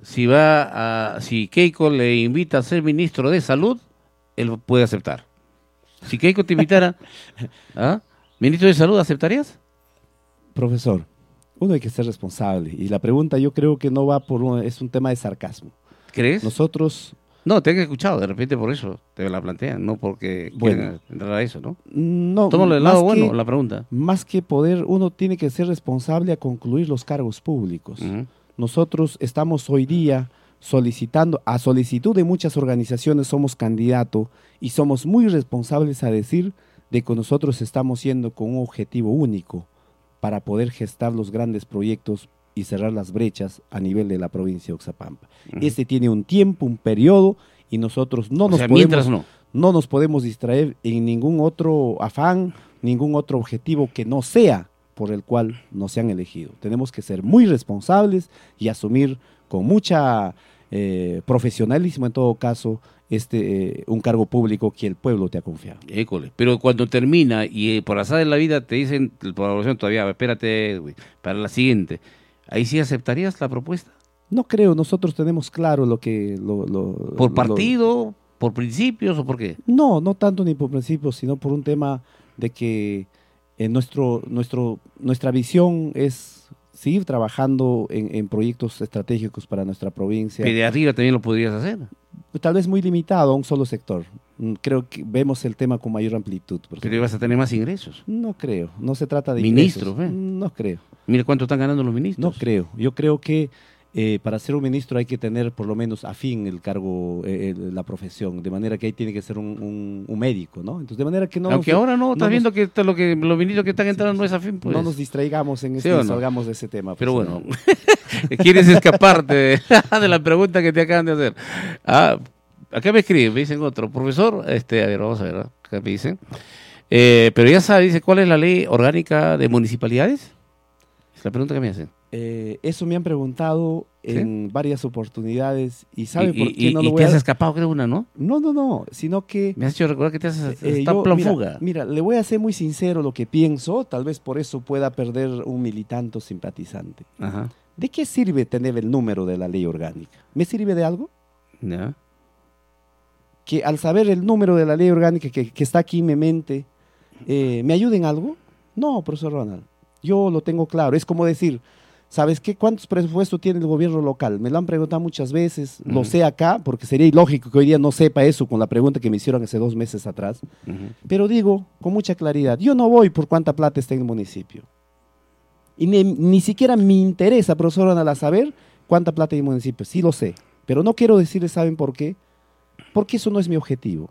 si Keiko le invita a ser ministro de salud, él puede aceptar. Si Keiko te invitara, ministro de salud, ¿aceptarías? Profesor, uno hay que ser responsable y la pregunta yo creo que no va es un tema de sarcasmo. ¿Crees? Nosotros... No, te han escuchado, de repente por eso te la plantean, no porque quieran entrar a eso, ¿no? No. Tómalo del lado bueno, la pregunta. Más que poder, uno tiene que ser responsable a concluir los cargos públicos. Nosotros estamos hoy día solicitando, a solicitud de muchas organizaciones somos candidato y somos muy responsables a decir de que nosotros estamos yendo con un objetivo único para poder gestar los grandes proyectos y cerrar las brechas a nivel de la provincia de Oxapampa. Este tiene un tiempo, un periodo, y nosotros no nos podemos distraer en ningún otro afán, ningún otro objetivo que no sea por el cual nos han elegido. Tenemos que ser muy responsables y asumir con mucha profesionalismo, en todo caso, un cargo público que el pueblo te ha confiado. École. Pero cuando termina y por azar de la vida te dicen, por la población todavía, espérate, para la siguiente, ¿ahí sí aceptarías la propuesta? No creo, nosotros tenemos claro lo que... ¿Por partido, por principios o por qué? No tanto ni por principios, sino por un tema de que nuestra visión es seguir trabajando en proyectos estratégicos para nuestra provincia. ¿Y de arriba también lo podrías hacer? Tal vez muy limitado a un solo sector. Creo que vemos el tema con mayor amplitud. ¿Pero ibas a tener más ingresos? No creo, no se trata de ¿Ministros? ingresos. No creo. Mire cuánto están ganando los ministros. No creo, yo creo que para ser un ministro hay que tener por lo menos afín el cargo, la profesión, de manera que ahí tiene que ser un médico, ¿no? Entonces, de manera que no... Aunque ahora no, estás viendo que los ministros que están entrando no es afín, pues. No nos distraigamos en esto y salgamos de ese tema. Pero bueno, quieres escaparte de la pregunta que te acaban de hacer. Acá me escriben, me dicen otro, profesor, a ver, vamos a ver, acá me dicen, pero ya sabe, dice, ¿cuál es la ley orgánica de municipalidades? Es la pregunta que me hacen. Eso me han preguntado en varias oportunidades y ¿sabe por qué no lo voy a...? Y te has escapado, creo, una, ¿no? No, sino que... Me has hecho recordar que te has estado fuga. Mira, le voy a ser muy sincero lo que pienso, tal vez por eso pueda perder un militante o simpatizante. Ajá. ¿De qué sirve tener el número de la ley orgánica? ¿Me sirve de algo? No. Que al saber el número de la ley orgánica que está aquí en mi mente, ¿me ayuda en algo? No, profesor Ronald, yo lo tengo claro. Es como decir... ¿Sabes qué? ¿Cuántos presupuestos tiene el gobierno local? Me lo han preguntado muchas veces, lo sé acá, porque sería ilógico que hoy día no sepa eso con la pregunta que me hicieron hace 2 meses atrás. Pero digo con mucha claridad, yo no voy por cuánta plata está en el municipio. Y ni siquiera me interesa, profesor Ana, saber cuánta plata hay en el municipio. Sí lo sé, pero no quiero decirles, ¿saben por qué? Porque eso no es mi objetivo.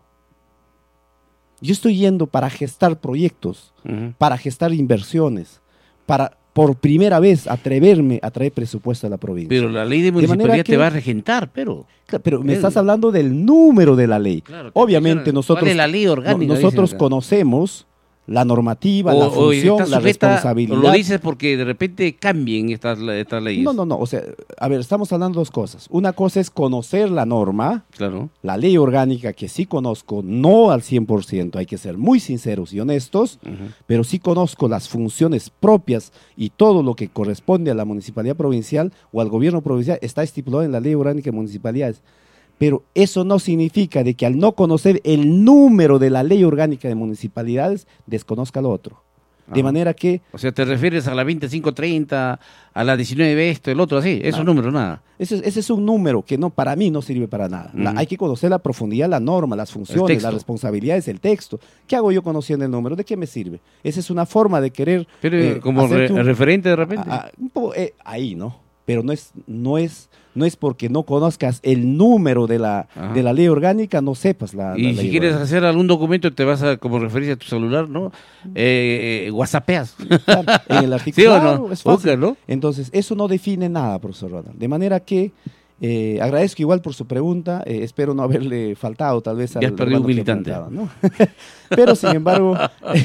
Yo estoy yendo para gestar proyectos, para gestar inversiones, para... por primera vez atreverme a traer presupuesto a la provincia. Pero la ley de municipalidad te va a regentar, pero me estás hablando del número de la ley. Claro, obviamente nosotros, ¿cuál es la ley orgánica? Nosotros conocemos la normativa, la función, la responsabilidad. Lo dices porque de repente cambien estas leyes. No, o sea, a ver, estamos hablando de 2 cosas. Una cosa es conocer la norma, claro, la ley orgánica que sí conozco, no al 100%, hay que ser muy sinceros y honestos, pero sí conozco las funciones propias y todo lo que corresponde a la municipalidad provincial o al gobierno provincial está estipulado en la ley orgánica de municipalidades. Pero eso no significa de que al no conocer el número de la ley orgánica de municipalidades, desconozca lo otro. De manera que... O sea, ¿te refieres a la 2530, a la 19 esto, el otro, así? Esos números, nada. Ese es un número que no, para mí no sirve para nada. Hay que conocer la profundidad, la norma, las funciones, las responsabilidades, el texto. ¿Qué hago yo conociendo el número? ¿De qué me sirve? Esa es una forma de querer... Pero como referente de repente. Un poco, ahí, ¿no? Pero no es porque no conozcas el número de la ley orgánica, no sepas la y ley si quieres orgánica. hacer algún documento, te vas a, como referencia a tu celular, ¿no? WhatsAppeas. Claro, en el artículo, ¿Sí o claro, no? es fácil. Busca, ¿no? Entonces, eso no define nada, profesor Ronald. De manera que agradezco igual por su pregunta, espero no haberle faltado tal vez Ya has perdido un militante. ¿No? Pero, sin embargo,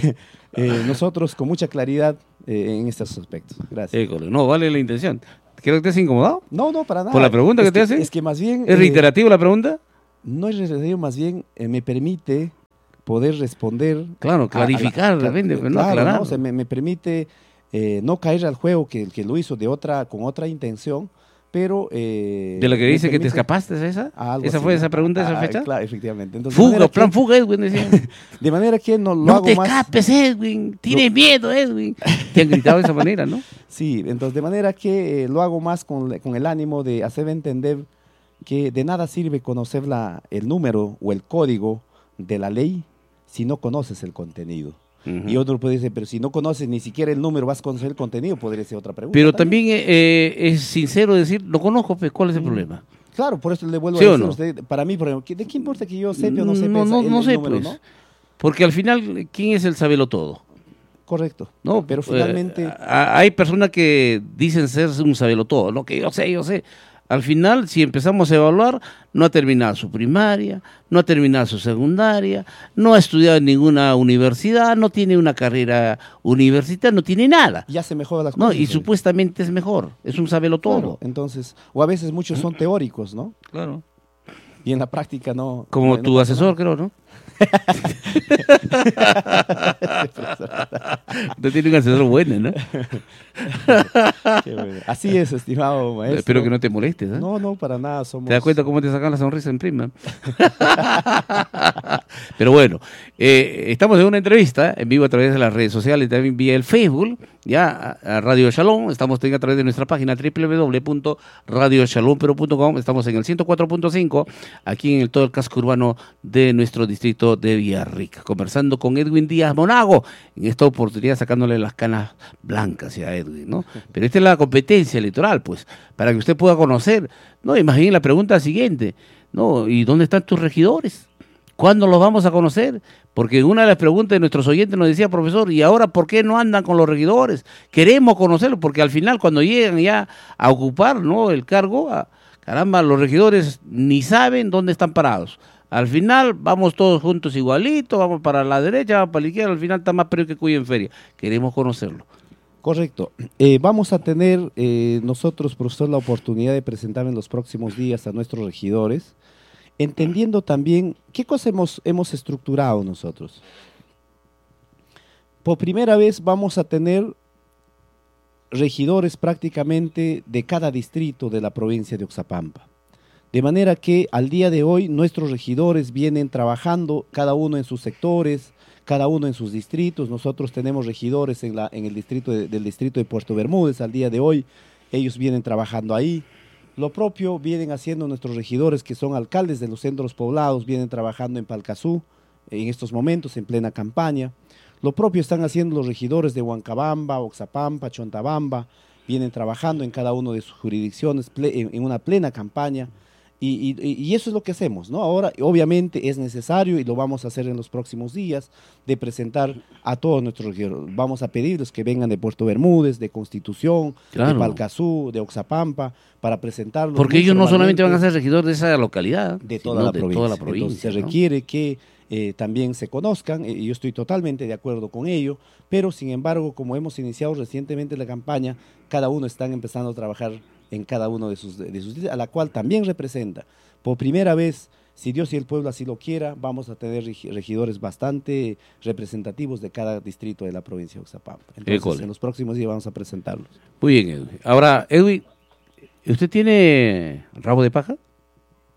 nosotros con mucha claridad en estos aspectos. Gracias. No, vale la intención. Creo que te has incomodado. No, para nada. ¿Por la pregunta que te hacen? Es que más bien... ¿Es reiterativo la pregunta? No es reiterativo, más bien me permite poder responder... Claro, clarificar, de repente, claro, no aclarar. ¿no? O sea, me permite no caer al juego que lo hizo con otra intención, pero... ¿De la que dice que te escapaste de esa? ¿Esa fue esa pregunta, esa fecha? Claro, efectivamente. Entonces, fuga, plan fuga, Edwin, decía. De manera que no hago te escapes, Edwin, tienes miedo, Edwin. Te han gritado de esa manera, ¿no? Sí, entonces de manera que lo hago más con el ánimo de hacer entender que de nada sirve conocer el número o el código de la ley si no conoces el contenido. Y otro puede decir, pero si no conoces ni siquiera el número, vas a conocer el contenido, podría ser otra pregunta. Pero también es sincero decir, lo conozco, pues, ¿cuál es el problema? Claro, por eso le vuelvo ¿Sí a decir no? a usted, para mí, ¿de qué importa que yo sepa o no sepa no sé, número, pues. ¿no? Porque al final, ¿quién es el sabelotodo? Correcto. No, pero finalmente... hay personas que dicen ser un sabelotodo, ¿no? Que yo sé. Al final, si empezamos a evaluar, no ha terminado su primaria, no ha terminado su secundaria, no ha estudiado en ninguna universidad, no tiene una carrera universitaria, no tiene nada. Ya se mejora las cosas. No, y supuestamente es mejor, es un sabelotodo. Claro, entonces, o a veces muchos son teóricos, ¿no? Claro. Y en la práctica no... Como tu asesor, creo, ¿no? Usted tiene un asesor bueno, ¿no? Qué bueno. Así es, estimado maestro. Espero que no te molestes, ¿eh? No, para nada. ¿Te das cuenta cómo te sacan la sonrisa en prima? Pero bueno, estamos en una entrevista en vivo a través de las redes sociales, también vía el Facebook, ya a Radio Shalom. Estamos también a través de nuestra página www.radioshalomperú.com. Estamos en el 104.5, aquí en todo el casco urbano de nuestro distrito de Villarrica, conversando con Edwin Díaz Monago, en esta oportunidad sacándole las canas blancas a Edwin, ¿no? Pero esta es la competencia electoral, pues, para que usted pueda conocer, ¿no? Imaginen la pregunta siguiente, ¿no? ¿Y dónde están tus regidores? ¿Cuándo los vamos a conocer? Porque una de las preguntas de nuestros oyentes nos decía, profesor, ¿y ahora por qué no andan con los regidores? Queremos conocerlos, porque al final cuando llegan ya a ocupar, ¿no?, el cargo, caramba, los regidores ni saben dónde están parados. Al final vamos todos juntos igualitos, vamos para la derecha, vamos para la izquierda, al final está más perdido que cuyo en feria. Queremos conocerlo. Correcto. Vamos a tener nosotros, profesor, la oportunidad de presentar en los próximos días a nuestros regidores, entendiendo también qué cosa hemos estructurado nosotros. Por primera vez vamos a tener regidores prácticamente de cada distrito de la provincia de Oxapampa. De manera que al día de hoy nuestros regidores vienen trabajando cada uno en sus sectores, cada uno en sus distritos. Nosotros tenemos regidores en el distrito del distrito de Puerto Bermúdez al día de hoy. Ellos vienen trabajando ahí. Lo propio vienen haciendo nuestros regidores que son alcaldes de los centros poblados, vienen trabajando en Palcazú en estos momentos en plena campaña. Lo propio están haciendo los regidores de Huancabamba, Oxapampa, Chontabamba, vienen trabajando en cada una de sus jurisdicciones en una plena campaña. Y eso es lo que hacemos, ¿no? Ahora, obviamente, es necesario, y lo vamos a hacer en los próximos días, de presentar a todos nuestros regidores. Vamos a pedirles que vengan de Puerto Bermúdez, de Constitución, de Palcazú, de Oxapampa, para presentarlos. Porque ellos no solamente van a ser regidores de esa localidad, de toda la provincia. Entonces, se requiere que también se conozcan, y yo estoy totalmente de acuerdo con ello, pero sin embargo, como hemos iniciado recientemente la campaña, cada uno está empezando a trabajar en cada uno de sus a la cual también representa. Por primera vez, si Dios y el pueblo así lo quiera, vamos a tener regidores bastante representativos de cada distrito de la provincia de Oxapampa. Entonces, en los próximos días vamos a presentarlos. Muy bien, Edwin. Ahora, Edwin, ¿usted tiene rabo de paja?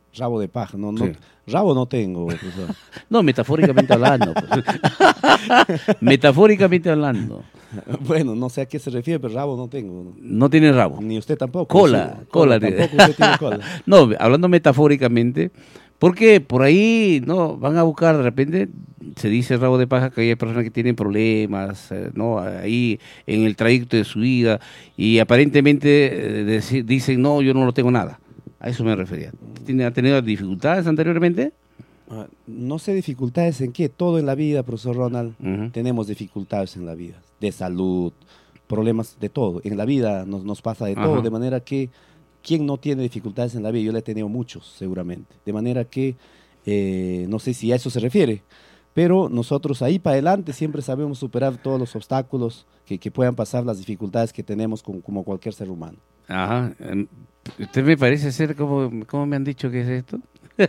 Rabo de paja, no, Sí. rabo no tengo, profesor. No, metafóricamente hablando. Pues. Metafóricamente hablando. Bueno, no sé a qué se refiere, pero rabo no tengo. No tiene rabo. Ni usted tampoco. Cola, Sí, cola. tampoco usted tiene cola. No, hablando metafóricamente, porque por ahí no van a buscar de repente, se dice rabo de paja que hay personas que tienen problemas, no, ahí en el trayecto de su vida y aparentemente dicen no, yo no lo tengo nada. A eso me refería. ¿Ha tenido dificultades anteriormente? No sé dificultades en qué, todo en la vida, profesor Ronald, Ujú. tenemos dificultades en la vida, de salud, problemas de todo. En la vida nos pasa de todo, Ajá. de manera que, ¿quién no tiene dificultades en la vida? Yo le he tenido muchos, seguramente. De manera que, no sé si a eso se refiere, pero nosotros ahí para adelante siempre sabemos superar todos los obstáculos que puedan pasar, las dificultades que tenemos como cualquier ser humano. Ajá. ¿Usted me parece ser como me han dicho que es esto?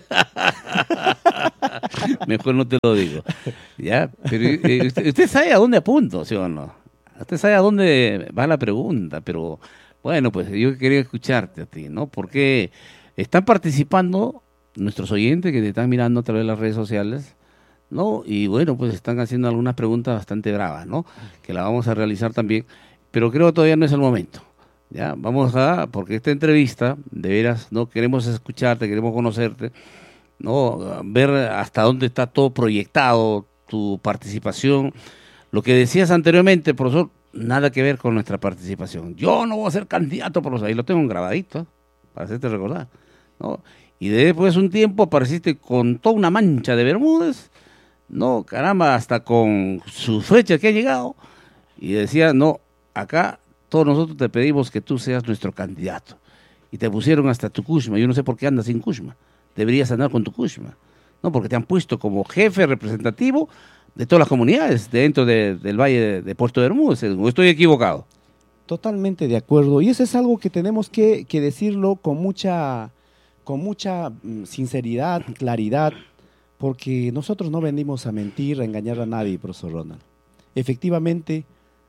Mejor no te lo digo. Ya, pero usted sabe a dónde apunto, ¿sí o no? Usted sabe a dónde va la pregunta, pero bueno, pues yo quería escucharte a ti, ¿no? Porque están participando nuestros oyentes que te están mirando a través de las redes sociales, ¿no? Y bueno, pues están haciendo algunas preguntas bastante bravas, ¿no? Que la vamos a realizar también, pero creo que todavía no es el momento. Ya, porque esta entrevista, de veras, no queremos escucharte, queremos conocerte, ¿no? Ver hasta dónde está todo proyectado, tu participación. Lo que decías anteriormente, profesor, nada que ver con nuestra participación. Yo no voy a ser candidato, profesor, ahí lo tengo grabadito, para hacerte recordar, ¿no? Y después de un tiempo apareciste con toda una mancha de Bermúdez, ¿no? Caramba, hasta con sus flechas que han llegado, y decía, no, acá todos nosotros te pedimos que tú seas nuestro candidato. Y te pusieron hasta tu Kushma. Yo no sé por qué andas sin Kushma. Deberías andar con tu Kushma. No, porque te han puesto como jefe representativo de todas las comunidades dentro del Valle de Puerto Bermúdez. ¿O estoy equivocado? Totalmente de acuerdo. Y eso es algo que tenemos que decirlo con mucha sinceridad, claridad, porque nosotros no venimos a mentir, a engañar a nadie, profesor Ronald. Efectivamente,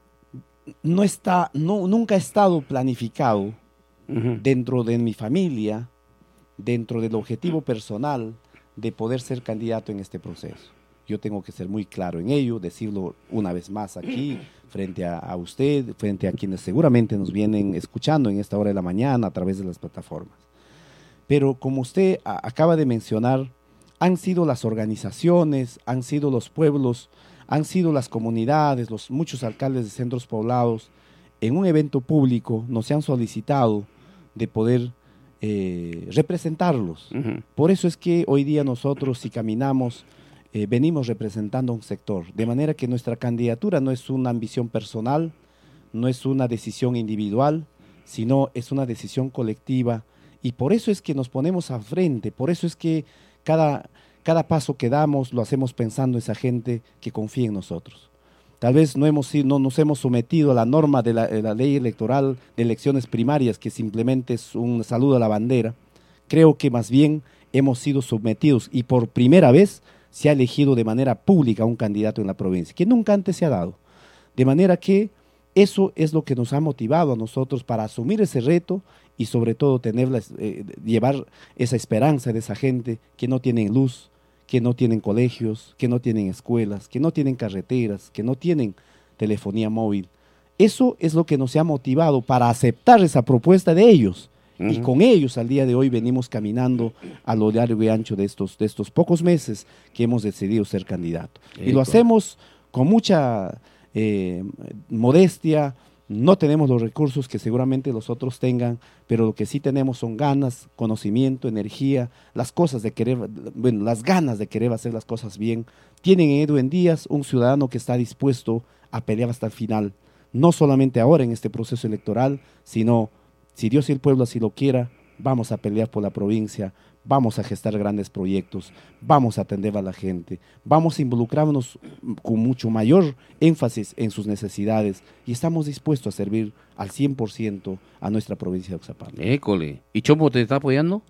nunca ha estado planificado Ujú. dentro de mi familia, dentro del objetivo personal de poder ser candidato en este proceso. Yo tengo que ser muy claro en ello, decirlo una vez más aquí, frente a usted, frente a quienes seguramente nos vienen escuchando en esta hora de la mañana a través de las plataformas. Pero como usted acaba de mencionar, han sido las organizaciones, han sido los pueblos, han sido las comunidades, los muchos alcaldes de centros poblados, en un evento público nos han solicitado de poder representarlos. Ujú. Por eso es que hoy día nosotros, si caminamos, venimos representando a un sector, de manera que nuestra candidatura no es una ambición personal, no es una decisión individual, sino es una decisión colectiva. Y por eso es que nos ponemos a frente, por eso es que cada paso que damos lo hacemos pensando en esa gente que confía en nosotros. Tal vez no nos hemos sometido a la norma de la ley electoral de elecciones primarias, que simplemente es un saludo a la bandera. Creo que más bien hemos sido sometidos y por primera vez se ha elegido de manera pública un candidato en la provincia, que nunca antes se ha dado. De manera que eso es lo que nos ha motivado a nosotros para asumir ese reto y sobre todo llevar esa esperanza de esa gente que no tienen luz, que no tienen colegios, que no tienen escuelas, que no tienen carreteras, que no tienen telefonía móvil. Eso es lo que nos ha motivado para aceptar esa propuesta de ellos. Y Ujú. con ellos al día de hoy venimos caminando a lo largo y ancho de estos pocos meses que hemos decidido ser candidato. Y lo hacemos con mucha modestia. No tenemos los recursos que seguramente los otros tengan, pero lo que sí tenemos son ganas, conocimiento, energía, las ganas de querer hacer las cosas bien. Tienen en Edwin Díaz un ciudadano que está dispuesto a pelear hasta el final, no solamente ahora en este proceso electoral, sino, si Dios y el pueblo así lo quiera, vamos a pelear por la provincia, vamos a gestar grandes proyectos, vamos a atender a la gente, vamos a involucrarnos con mucho mayor énfasis en sus necesidades y estamos dispuestos a servir al 100% a nuestra provincia de Oxapampa. École. ¿Y Chomo te está apoyando?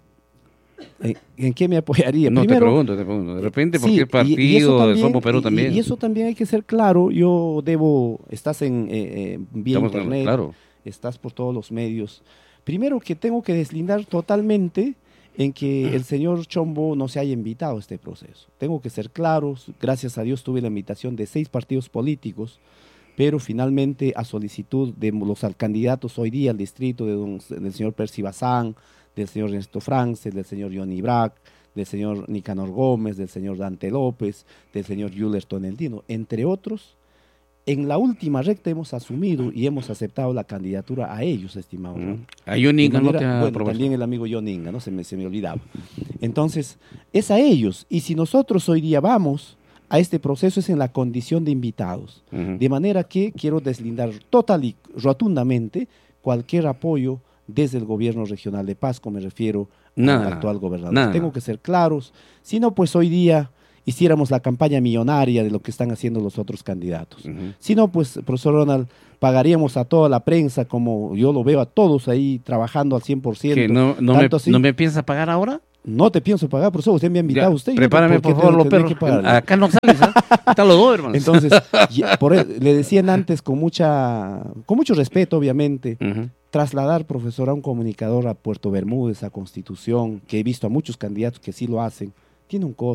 ¿En qué me apoyaría? No, Primero, te pregunto. De repente, sí, porque el partido de Somos Perú también. y eso también hay que ser claro. Estás en vía Estamos internet, claro. estás por todos los medios. Primero que tengo que deslindar totalmente en que el señor Chombo no se haya invitado a este proceso. Tengo que ser claros, gracias a Dios tuve la invitación de 6 partidos políticos, pero finalmente a solicitud de los candidatos hoy día al distrito del señor Percy Bazán, del señor Ernesto France, del señor Johnny Brack, del señor Nicanor Gómez, del señor Dante López, del señor Yuler Toneldino, entre otros, en la última recta hemos asumido y hemos aceptado la candidatura a ellos, estimado. A Yoninga no te ha bueno, propuesto. también el amigo Yoninga, ¿no? Se me olvidaba. Entonces, es a ellos. Y si nosotros hoy día vamos a este proceso es en la condición de invitados. De manera que quiero deslindar total y rotundamente cualquier apoyo desde el gobierno regional de Pasco, me refiero al actual gobernador. Tengo que ser claros. Si no, pues hoy día hiciéramos la campaña millonaria de lo que están haciendo los otros candidatos. Si no, pues, profesor Ronald, pagaríamos a toda la prensa, como yo lo veo a todos ahí trabajando al 100%. ¿Que no me piensa pagar ahora? No te pienso pagar, profesor, usted me ha invitado a usted. Prepárame, por favor, los perros. Acá no sales, acá los dos, hermano. Entonces, le decían antes con mucho respeto, obviamente, trasladar, profesor, a un comunicador a Puerto Bermúdez, a Constitución, que he visto a muchos candidatos que sí lo hacen, tiene un costo.